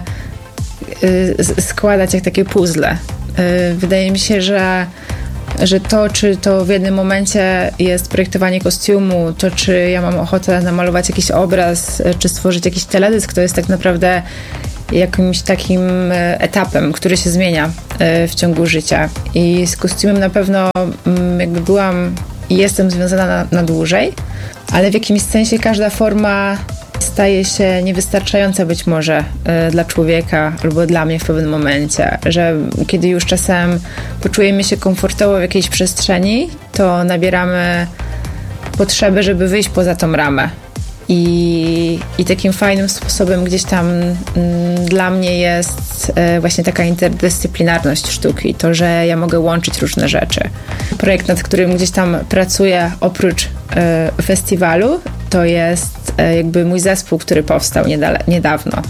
składać jak takie puzzle. Wydaje mi się, że to, czy to w jednym momencie jest projektowanie kostiumu, to czy ja mam ochotę namalować jakiś obraz, czy stworzyć jakiś teledysk, to jest tak naprawdę jakimś takim etapem, który się zmienia w ciągu życia. I z kostiumem na pewno jakby byłam i jestem związana na dłużej, ale w jakimś sensie każda forma staje się niewystarczająca być może dla człowieka albo dla mnie w pewnym momencie, że kiedy już czasem poczujemy się komfortowo w jakiejś przestrzeni, to nabieramy potrzeby, żeby wyjść poza tą ramę. I takim fajnym sposobem gdzieś tam dla mnie jest właśnie taka interdyscyplinarność sztuki, to, że ja mogę łączyć różne rzeczy. Projekt, nad którym gdzieś tam pracuję oprócz festiwalu, to jest jakby mój zespół, który powstał niedawno.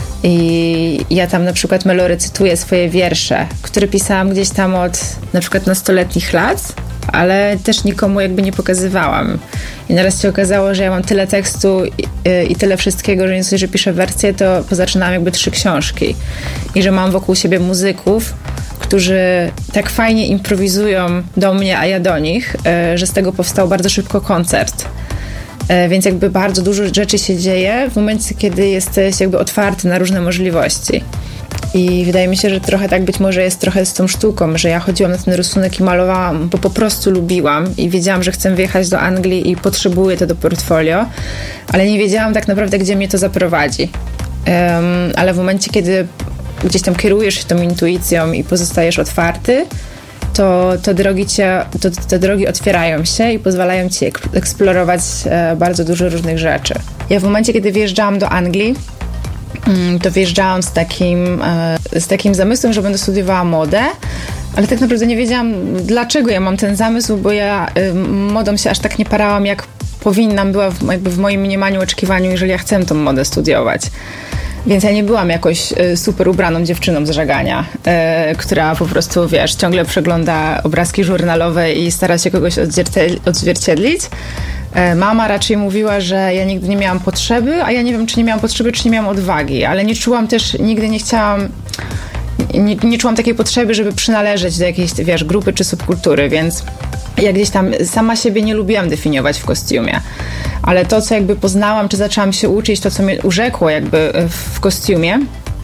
I ja tam na przykład melorecytuję swoje wiersze, które pisałam gdzieś tam od na przykład nastoletnich lat, ale też nikomu jakby nie pokazywałam. I naraz się okazało, że ja mam tyle tekstu i tyle wszystkiego, że nie sobie, że piszę wersję, to pozaczynałam jakby 3 książki. I że mam wokół siebie muzyków, którzy tak fajnie improwizują do mnie, a ja do nich, że z tego powstał bardzo szybko koncert. Więc jakby bardzo dużo rzeczy się dzieje w momencie, kiedy jesteś jakby otwarty na różne możliwości. I wydaje mi się, że trochę tak być może jest trochę z tą sztuką, że ja chodziłam na ten rysunek i malowałam, bo po prostu lubiłam i wiedziałam, że chcę wyjechać do Anglii i potrzebuję to do portfolio, ale nie wiedziałam tak naprawdę, gdzie mnie to zaprowadzi. Ale w momencie, kiedy gdzieś tam kierujesz się tą intuicją i pozostajesz otwarty, to te drogi otwierają się i pozwalają ci eksplorować bardzo dużo różnych rzeczy. Ja w momencie, kiedy wyjeżdżałam do Anglii, to wyjeżdżałam z takim zamysłem, że będę studiowała modę, ale tak naprawdę nie wiedziałam, dlaczego ja mam ten zamysł, bo ja modą się aż tak nie parałam, jak powinnam była jakby w moim mniemaniu, oczekiwaniu, jeżeli ja chcę tą modę studiować. Więc ja nie byłam jakoś super ubraną dziewczyną z żagania, która po prostu, wiesz, ciągle przegląda obrazki żurnalowe i stara się kogoś odzwierciedlić. Mama raczej mówiła, że ja nigdy nie miałam potrzeby, a ja nie wiem, czy nie miałam potrzeby, czy nie miałam odwagi, ale nie czułam też, nigdy nie chciałam, nie czułam takiej potrzeby, żeby przynależeć do jakiejś, wiesz, grupy czy subkultury, więc ja gdzieś tam sama siebie nie lubiłam definiować w kostiumie. Ale to, co jakby poznałam, czy zaczęłam się uczyć, to, co mnie urzekło jakby w kostiumie,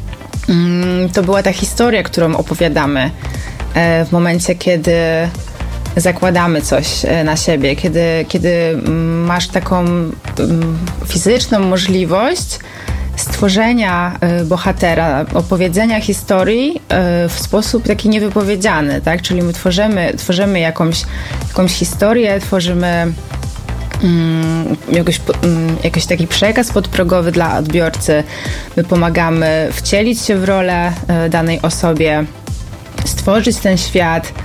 to była ta historia, którą opowiadamy w momencie, kiedy zakładamy coś na siebie, kiedy masz taką fizyczną możliwość stworzenia bohatera, opowiedzenia historii w sposób taki niewypowiedziany, tak? Czyli my tworzymy jakąś historię, tworzymy jakiś taki przekaz podprogowy dla odbiorcy. My pomagamy wcielić się w rolę danej osobie, stworzyć ten świat.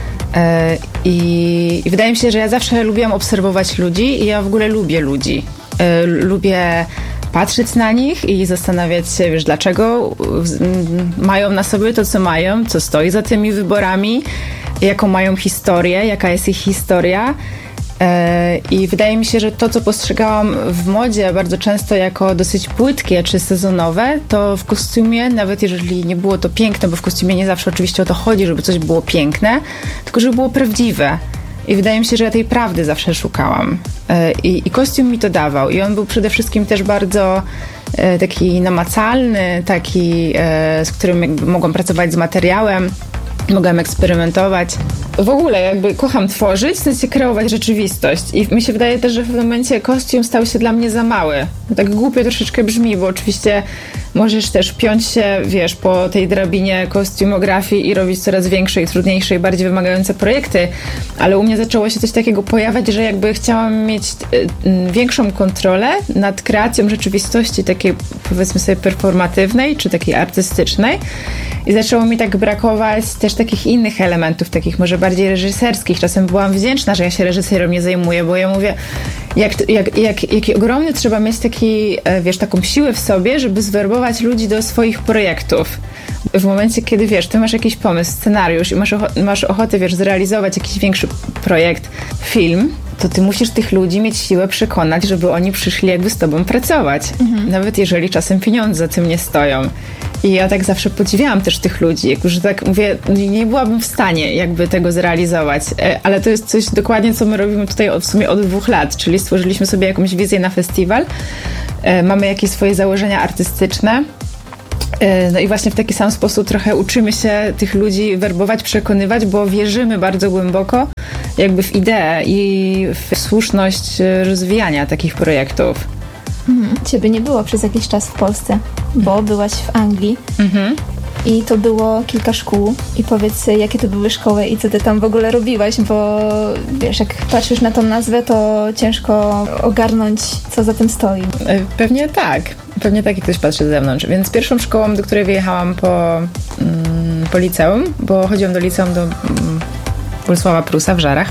I wydaje mi się, że ja zawsze lubiłam obserwować ludzi i ja w ogóle lubię ludzi. Lubię patrzeć na nich i zastanawiać się, wiesz, dlaczego mają na sobie to, co mają, co stoi za tymi wyborami, jaką mają historię, jaka jest ich historia. I wydaje mi się, że to, co postrzegałam w modzie bardzo często jako dosyć płytkie czy sezonowe, to w kostiumie, nawet jeżeli nie było to piękne, bo w kostiumie nie zawsze oczywiście o to chodzi, żeby coś było piękne, tylko żeby było prawdziwe. I wydaje mi się, że ja tej prawdy zawsze szukałam. I kostium mi to dawał. I on był przede wszystkim też bardzo taki namacalny, taki, z którym jakby mogłam pracować z materiałem, mogłam eksperymentować. W ogóle jakby kocham tworzyć, w sensie kreować rzeczywistość. I mi się wydaje też, że w pewnym momencie kostium stał się dla mnie za mały. Tak głupio troszeczkę brzmi, bo oczywiście możesz też piąć się, wiesz, po tej drabinie kostiumografii i robić coraz większe i trudniejsze i bardziej wymagające projekty, ale u mnie zaczęło się coś takiego pojawiać, że jakby chciałam mieć większą kontrolę nad kreacją rzeczywistości takiej, powiedzmy sobie, performatywnej czy takiej artystycznej i zaczęło mi tak brakować też takich innych elementów, takich może bardziej reżyserskich. Czasem byłam wdzięczna, że ja się reżyserem nie zajmuję, bo ja mówię, jaki ogromny trzeba mieć taką siłę w sobie, żeby zwerbować ludzi do swoich projektów. W momencie, kiedy ty masz jakiś pomysł, scenariusz i masz ochotę, zrealizować jakiś większy projekt, film, to ty musisz tych ludzi mieć siłę przekonać, żeby oni przyszli jakby z tobą pracować. Nawet jeżeli czasem pieniądze za tym nie stoją. I ja tak zawsze podziwiałam też tych ludzi, że tak mówię, nie byłabym w stanie jakby tego zrealizować, ale to jest coś dokładnie, co my robimy tutaj w sumie od 2 lat, czyli stworzyliśmy sobie jakąś wizję na festiwal, mamy jakieś swoje założenia artystyczne, no i właśnie w taki sam sposób trochę uczymy się tych ludzi werbować, przekonywać, bo wierzymy bardzo głęboko jakby w ideę i w słuszność rozwijania takich projektów. Ciebie nie było przez jakiś czas w Polsce, bo byłaś w Anglii i to było kilka szkół. I powiedz, jakie to były szkoły i co ty tam w ogóle robiłaś, bo wiesz, jak patrzysz na tą nazwę, to ciężko ogarnąć, co za tym stoi. Pewnie tak, jak ktoś patrzy z zewnątrz. Więc pierwszą szkołą, do której wyjechałam po liceum, bo chodziłam do liceum do Bolesława Prusa w Żarach.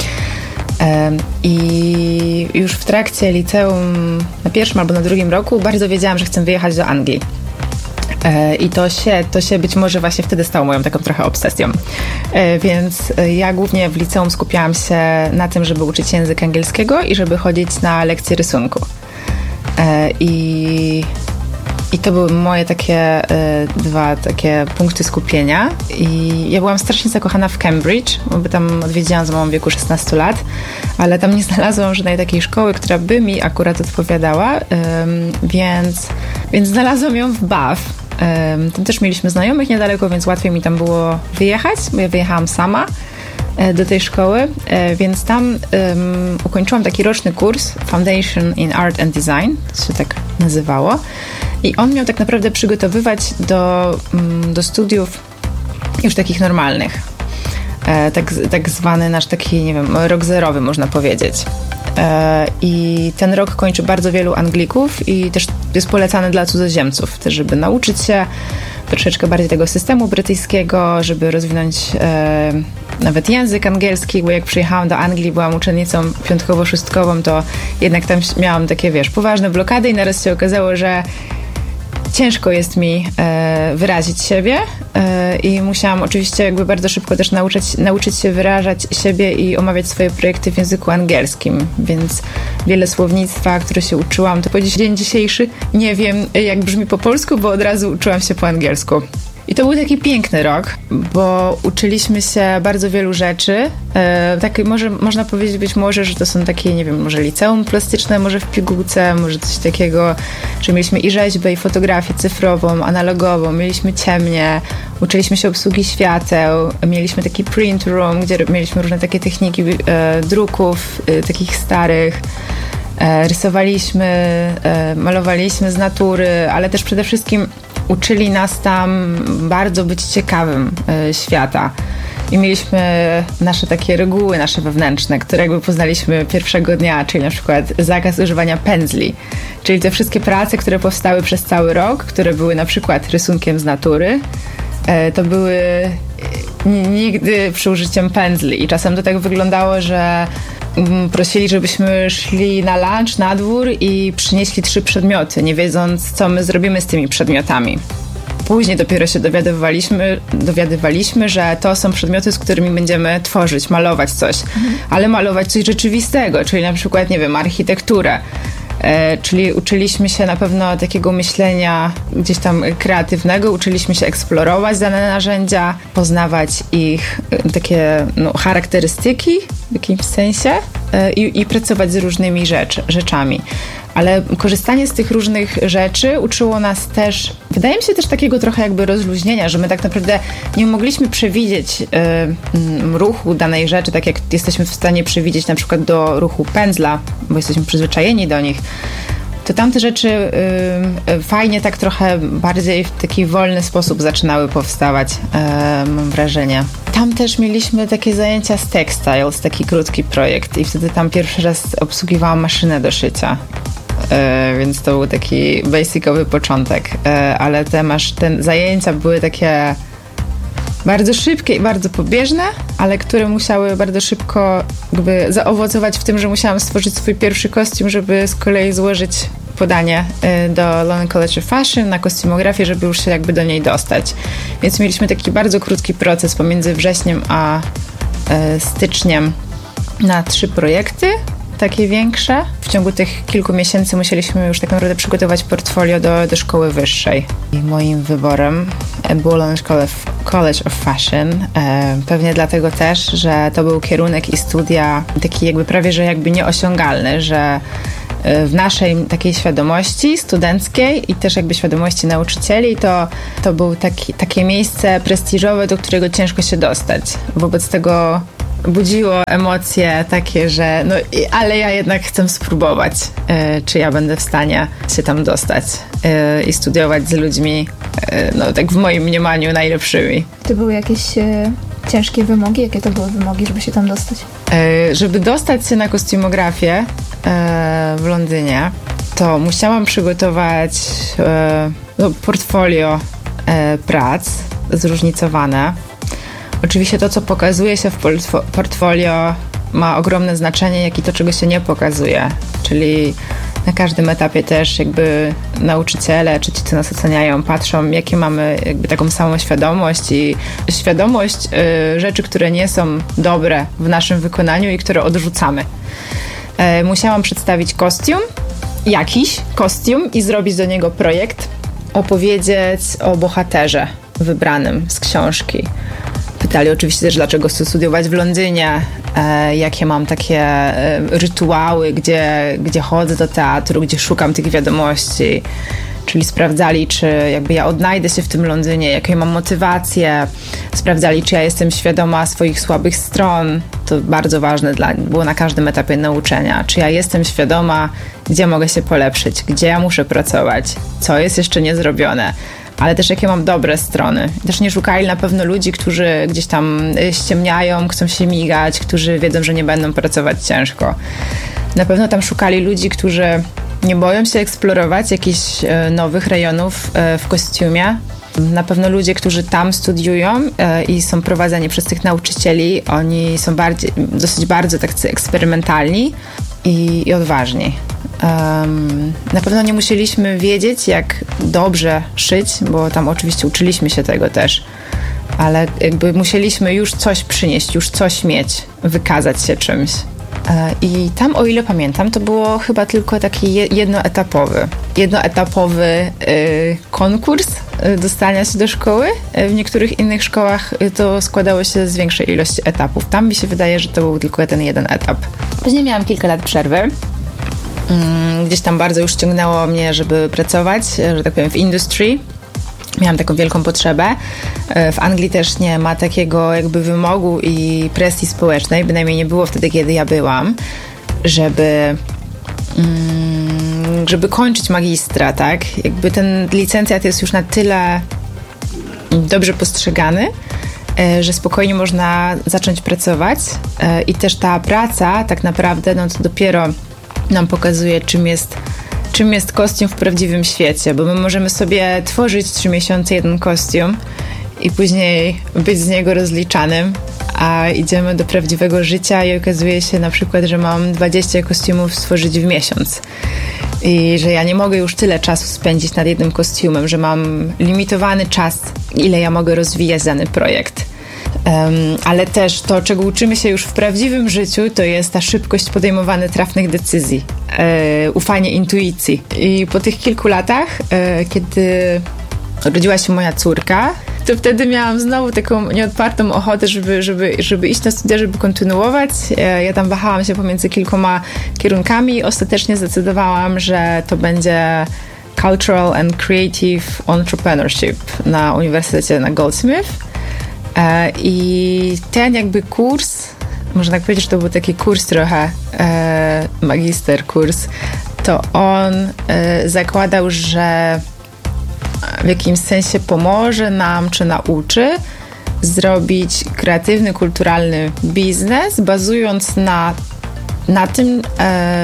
I już w trakcie liceum na pierwszym albo na drugim roku bardzo wiedziałam, że chcę wyjechać do Anglii. I to się być może właśnie wtedy stało moją taką trochę obsesją. Więc ja głównie w liceum skupiałam się na tym, żeby uczyć się języka angielskiego i żeby chodzić na lekcje rysunku. I to były moje takie 2 takie punkty skupienia. I ja byłam strasznie zakochana w Cambridge, bo tam odwiedziłam z mamą w wieku 16 lat, ale tam nie znalazłam żadnej takiej szkoły, która by mi akurat odpowiadała, więc znalazłam ją w Bath. Tam też mieliśmy znajomych niedaleko, więc łatwiej mi tam było wyjechać, bo ja wyjechałam sama do tej szkoły, więc tam ukończyłam taki roczny kurs Foundation in Art and Design, to się tak nazywało, i on miał tak naprawdę przygotowywać do studiów już takich normalnych, tak zwany nasz taki, nie wiem, rok zerowy można powiedzieć. I ten rok kończy bardzo wielu Anglików i też jest polecany dla cudzoziemców, też żeby nauczyć się troszeczkę bardziej tego systemu brytyjskiego, żeby rozwinąć nawet język angielski, bo jak przyjechałam do Anglii, byłam uczennicą piątkowo-szóstkową, to jednak tam miałam takie, poważne blokady i naraz się okazało, że ciężko jest mi wyrazić siebie i musiałam oczywiście jakby bardzo szybko też nauczyć się wyrażać siebie i omawiać swoje projekty w języku angielskim, więc wiele słownictwa, które się uczyłam, to po dzień dzisiejszy nie wiem, jak brzmi po polsku, bo od razu uczyłam się po angielsku. I to był taki piękny rok, bo uczyliśmy się bardzo wielu rzeczy. Tak można powiedzieć być może, że to są takie, nie wiem, może liceum plastyczne, może w pigułce, może coś takiego, że mieliśmy i rzeźbę, i fotografię cyfrową, analogową, mieliśmy ciemnie, uczyliśmy się obsługi świateł, mieliśmy taki print room, gdzie mieliśmy różne takie techniki druków, takich starych. Rysowaliśmy, malowaliśmy z natury, ale też przede wszystkim uczyli nas tam bardzo być ciekawym świata. I mieliśmy nasze takie reguły, nasze wewnętrzne, które jakby poznaliśmy pierwszego dnia, czyli na przykład zakaz używania pędzli. Czyli te wszystkie prace, które powstały przez cały rok, które były na przykład rysunkiem z natury, to były nigdy przy użyciem pędzli. I czasem to tak wyglądało, że prosili, żebyśmy szli na lunch, na dwór i przynieśli 3 przedmioty, nie wiedząc, co my zrobimy z tymi przedmiotami. Później dopiero się dowiadywaliśmy, że to są przedmioty, z którymi będziemy tworzyć, malować coś, ale malować coś rzeczywistego, czyli na przykład, nie wiem, architekturę. Czyli uczyliśmy się na pewno takiego myślenia gdzieś tam kreatywnego, uczyliśmy się eksplorować dane narzędzia, poznawać ich takie charakterystyki w jakimś sensie i pracować z różnymi rzeczami. Ale korzystanie z tych różnych rzeczy uczyło nas też, wydaje mi się też takiego trochę jakby rozluźnienia, że my tak naprawdę nie mogliśmy przewidzieć ruchu danej rzeczy, tak jak jesteśmy w stanie przewidzieć na przykład do ruchu pędzla, bo jesteśmy przyzwyczajeni do nich. To tamte rzeczy fajnie tak trochę bardziej w taki wolny sposób zaczynały powstawać, mam wrażenie. Tam też mieliśmy takie zajęcia z Textiles, taki krótki projekt i wtedy tam pierwszy raz obsługiwałam maszynę do szycia. Więc to był taki basicowy początek, ale te zajęcia były takie bardzo szybkie i bardzo pobieżne, ale które musiały bardzo szybko jakby zaowocować w tym, że musiałam stworzyć swój pierwszy kostium, żeby z kolei złożyć podanie do London College of Fashion na kostiumografię, żeby już się jakby do niej dostać. Więc mieliśmy taki bardzo krótki proces pomiędzy wrześniem a styczniem na 3 projekty, takie większe. W ciągu tych kilku miesięcy musieliśmy już tak naprawdę przygotować portfolio do szkoły wyższej. I moim wyborem było London College of Fashion. Pewnie dlatego też, że to był kierunek i studia taki jakby prawie, że jakby nieosiągalny, że w naszej takiej świadomości studenckiej i też jakby świadomości nauczycieli to był takie miejsce prestiżowe, do którego ciężko się dostać. Wobec tego budziło emocje takie, że ale ja jednak chcę spróbować, czy ja będę w stanie się tam dostać i studiować z ludźmi, tak w moim mniemaniu najlepszymi. To były jakieś ciężkie wymogi? Jakie to były wymogi, żeby się tam dostać? Żeby dostać się na kostiumografię w Londynie, to musiałam przygotować portfolio prac zróżnicowane. Oczywiście to, co pokazuje się w portfolio, ma ogromne znaczenie, jak i to, czego się nie pokazuje. Czyli na każdym etapie też jakby nauczyciele, czy ci, co nas oceniają, patrzą, jakie mamy jakby taką samą świadomość i świadomość rzeczy, które nie są dobre w naszym wykonaniu i które odrzucamy. Musiałam przedstawić jakiś kostium i zrobić do niego projekt, opowiedzieć o bohaterze wybranym z książki. Pytali oczywiście też, dlaczego chcę studiować w Londynie, jakie mam takie rytuały, gdzie chodzę do teatru, gdzie szukam tych wiadomości. Czyli sprawdzali, czy jakby ja odnajdę się w tym Londynie, jakie mam motywacje. Sprawdzali, czy ja jestem świadoma swoich słabych stron. To bardzo ważne było na każdym etapie nauczenia. Czy ja jestem świadoma, gdzie mogę się polepszyć, gdzie ja muszę pracować, co jest jeszcze niezrobione. Ale też jakie mam dobre strony. Też nie szukali na pewno ludzi, którzy gdzieś tam ściemniają, chcą się migać, którzy wiedzą, że nie będą pracować ciężko. Na pewno tam szukali ludzi, którzy nie boją się eksplorować jakichś nowych rejonów w kostiumie. Na pewno ludzie, którzy tam studiują i są prowadzeni przez tych nauczycieli, oni są dosyć bardzo tacy eksperymentalni i odważni. Na pewno nie musieliśmy wiedzieć, jak dobrze szyć, bo tam oczywiście uczyliśmy się tego też, ale jakby musieliśmy już coś przynieść, już coś mieć, wykazać się czymś. I tam, o ile pamiętam, to było chyba tylko taki jednoetapowy konkurs dostania się do szkoły. W niektórych innych szkołach to składało się z większej ilości etapów. Tam mi się wydaje, że to był tylko ten jeden etap. Później miałam kilka lat przerwy. Gdzieś tam bardzo już ciągnęło mnie, żeby pracować, że tak powiem, w industry. Miałam taką wielką potrzebę. W Anglii też nie ma takiego jakby wymogu i presji społecznej, bynajmniej nie było wtedy, kiedy ja byłam, żeby kończyć magistra, tak? Jakby ten licencjat jest już na tyle dobrze postrzegany, że spokojnie można zacząć pracować i też ta praca tak naprawdę, to dopiero nam pokazuje, czym jest kostium w prawdziwym świecie, bo my możemy sobie tworzyć 3 miesiące jeden kostium i później być z niego rozliczanym, a idziemy do prawdziwego życia i okazuje się na przykład, że mam 20 kostiumów stworzyć w miesiąc i że ja nie mogę już tyle czasu spędzić nad jednym kostiumem, że mam limitowany czas, ile ja mogę rozwijać dany projekt. Ale też to, czego uczymy się już w prawdziwym życiu, to jest ta szybkość podejmowania trafnych decyzji, ufanie intuicji. I po tych kilku latach, kiedy urodziła się moja córka, to wtedy miałam znowu taką nieodpartą ochotę, żeby iść na studia, żeby kontynuować. Ja tam wahałam się pomiędzy kilkoma kierunkami i ostatecznie zdecydowałam, że to będzie Cultural and Creative Entrepreneurship na Uniwersytecie na Goldsmith. I ten jakby kurs, można tak powiedzieć, że to był taki kurs trochę, magister kurs, to on zakładał, że w jakimś sensie pomoże nam, czy nauczy zrobić kreatywny, kulturalny biznes, bazując na tym,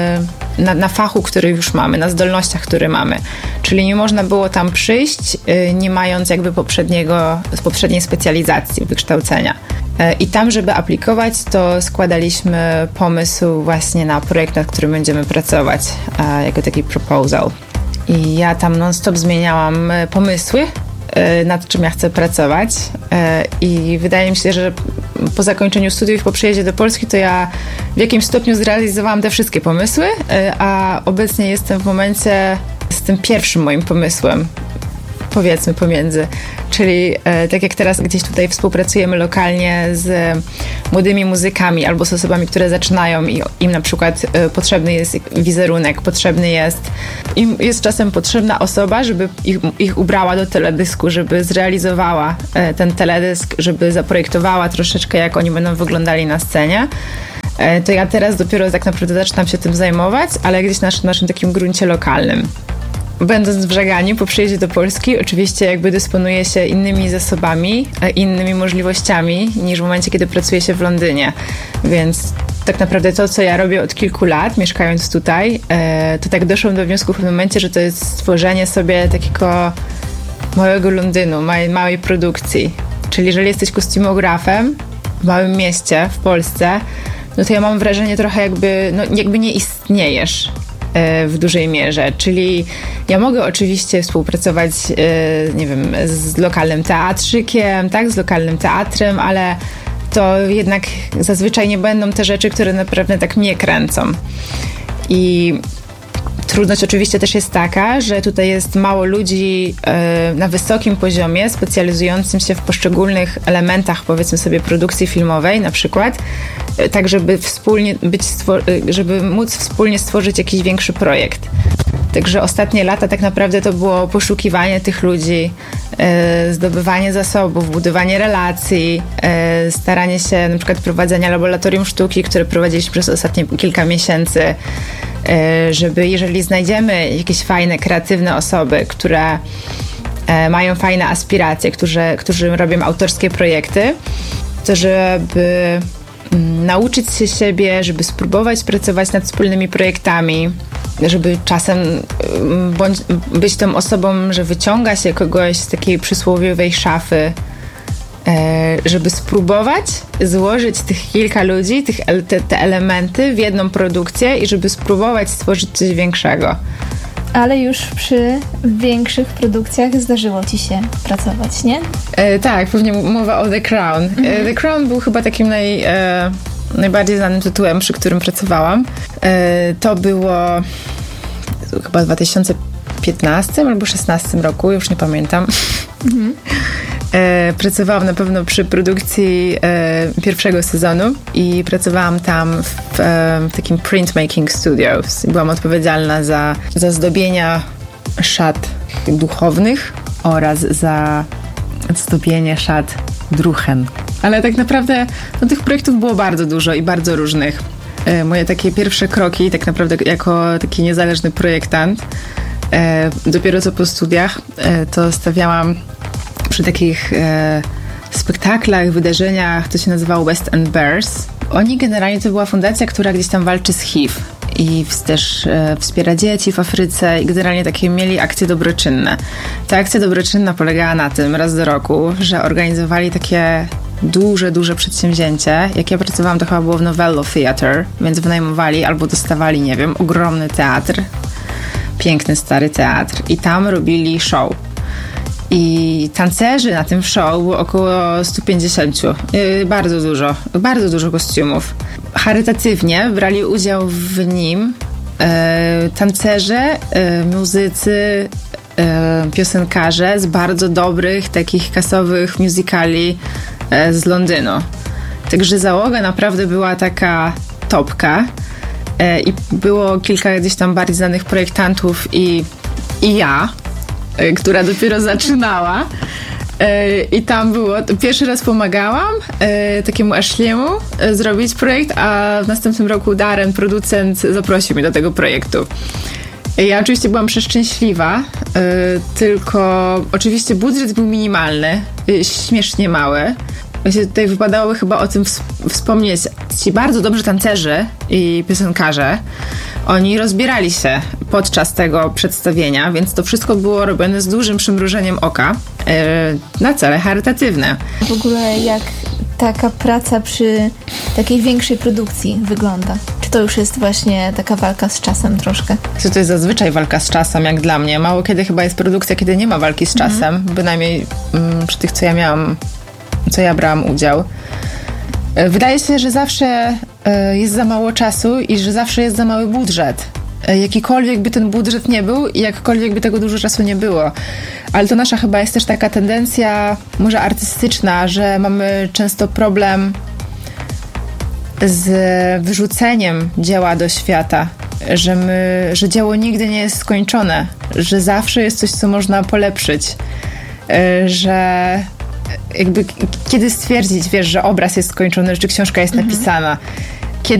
na fachu, który już mamy, na zdolnościach, które mamy. Czyli nie można było tam przyjść, nie mając jakby poprzedniej specjalizacji, wykształcenia. I tam, żeby aplikować, to składaliśmy pomysł właśnie na projekt, nad którym będziemy pracować, jako taki proposal. I ja tam non-stop zmieniałam pomysły, nad czym ja chcę pracować, i wydaje mi się, że po zakończeniu studiów, po przyjeździe do Polski, to ja w jakimś stopniu zrealizowałam te wszystkie pomysły, a obecnie jestem w momencie z tym pierwszym moim pomysłem, powiedzmy pomiędzy. Czyli tak jak teraz gdzieś tutaj współpracujemy lokalnie z młodymi muzykami albo z osobami, które zaczynają i im na przykład potrzebny jest wizerunek, im jest czasem potrzebna osoba, żeby ich ubrała do teledysku, żeby zrealizowała ten teledysk, żeby zaprojektowała troszeczkę, jak oni będą wyglądali na scenie. To ja teraz dopiero tak naprawdę zaczynam się tym zajmować, ale gdzieś na naszym takim gruncie lokalnym. Będąc w Żegani po przyjeździe do Polski, oczywiście jakby dysponuje się innymi zasobami, innymi możliwościami niż w momencie, kiedy pracuje się w Londynie. Więc tak naprawdę to, co ja robię od kilku lat, mieszkając tutaj, to tak doszłam do wniosku w pewnym momencie, że to jest stworzenie sobie takiego małego Londynu, małej produkcji. Czyli jeżeli jesteś kostiumografem w małym mieście w Polsce, no to ja mam wrażenie trochę jakby nie istniejesz w dużej mierze, czyli ja mogę oczywiście współpracować, nie wiem, z lokalnym teatrzykiem, tak, z lokalnym teatrem, ale to jednak zazwyczaj nie będą te rzeczy, które naprawdę tak mnie kręcą. I trudność oczywiście też jest taka, że tutaj jest mało ludzi na wysokim poziomie specjalizującym się w poszczególnych elementach, powiedzmy sobie, produkcji filmowej na przykład, tak żeby móc wspólnie stworzyć jakiś większy projekt. Także ostatnie lata tak naprawdę to było poszukiwanie tych ludzi, zdobywanie zasobów, budowanie relacji, staranie się na przykład prowadzenia laboratorium sztuki, które prowadziliśmy przez ostatnie kilka miesięcy, żeby jeżeli znajdziemy jakieś fajne, kreatywne osoby, które mają fajne aspiracje, którzy robią autorskie projekty, to żeby nauczyć się siebie, żeby spróbować pracować nad wspólnymi projektami, żeby czasem być tą osobą, że wyciąga się kogoś z takiej przysłowiowej szafy, żeby spróbować złożyć tych kilka ludzi, te elementy w jedną produkcję i żeby spróbować stworzyć coś większego. Ale już przy większych produkcjach zdarzyło ci się pracować, nie? Tak, pewnie mowa o The Crown. The Crown był chyba takim najbardziej znanym tytułem, przy którym pracowałam. To było chyba w 2015 albo 2016 roku, już nie pamiętam. Pracowałam na pewno przy produkcji pierwszego sezonu i pracowałam tam w takim printmaking studios. Byłam odpowiedzialna za zdobienia szat duchownych oraz za zdobienie szat druchen. Ale tak naprawdę tych projektów było bardzo dużo i bardzo różnych. Moje takie pierwsze kroki, tak naprawdę jako taki niezależny projektant, dopiero co po studiach, to stawiałam przy takich spektaklach, wydarzeniach, to się nazywało West End Bears. Oni generalnie to była fundacja, która gdzieś tam walczy z HIV i też wspiera dzieci w Afryce i generalnie takie mieli akcje dobroczynne. Ta akcja dobroczynna polegała na tym raz do roku, że organizowali takie duże przedsięwzięcie. Jak ja pracowałam, to chyba było w Novello Theatre, więc wynajmowali albo dostawali, nie wiem, ogromny teatr, piękny, stary teatr i tam robili show. I tancerzy na tym show było około 150. Bardzo dużo kostiumów. Charytatywnie brali udział w nim tancerze, muzycy, piosenkarze z bardzo dobrych, takich kasowych musicali z Londynu. Także załoga naprawdę była taka topka i było kilka gdzieś tam bardziej znanych projektantów i ja, która dopiero zaczynała. I tam było, pierwszy raz pomagałam takiemu Ashley'emu zrobić projekt, a w następnym roku Darren, producent, zaprosił mnie do tego projektu. Ja oczywiście byłam przeszczęśliwa, tylko oczywiście budżet był minimalny, śmiesznie mały. Właśnie tutaj wypadałoby chyba o tym wspomnieć. Ci bardzo dobrzy tancerzy i piosenkarze Oni rozbierali się podczas tego przedstawienia, więc to wszystko było robione z dużym przymrużeniem oka na cele charytatywne. W ogóle jak taka praca przy takiej większej produkcji wygląda? Czy to już jest właśnie taka walka z czasem troszkę? To jest zazwyczaj walka z czasem, jak dla mnie. Mało kiedy chyba jest produkcja, kiedy nie ma walki z czasem. Bynajmniej przy tych, co ja brałam udział. Wydaje się, że zawsze jest za mało czasu i że zawsze jest za mały budżet. Jakikolwiek by ten budżet nie był i jakkolwiek by tego dużo czasu nie było. Ale to nasza chyba jest też taka tendencja, może artystyczna, że mamy często problem z wyrzuceniem dzieła do świata. Że dzieło nigdy nie jest skończone. Że zawsze jest coś, co można polepszyć. Że jakby kiedy stwierdzić, wiesz, że obraz jest skończony, że książka jest napisana.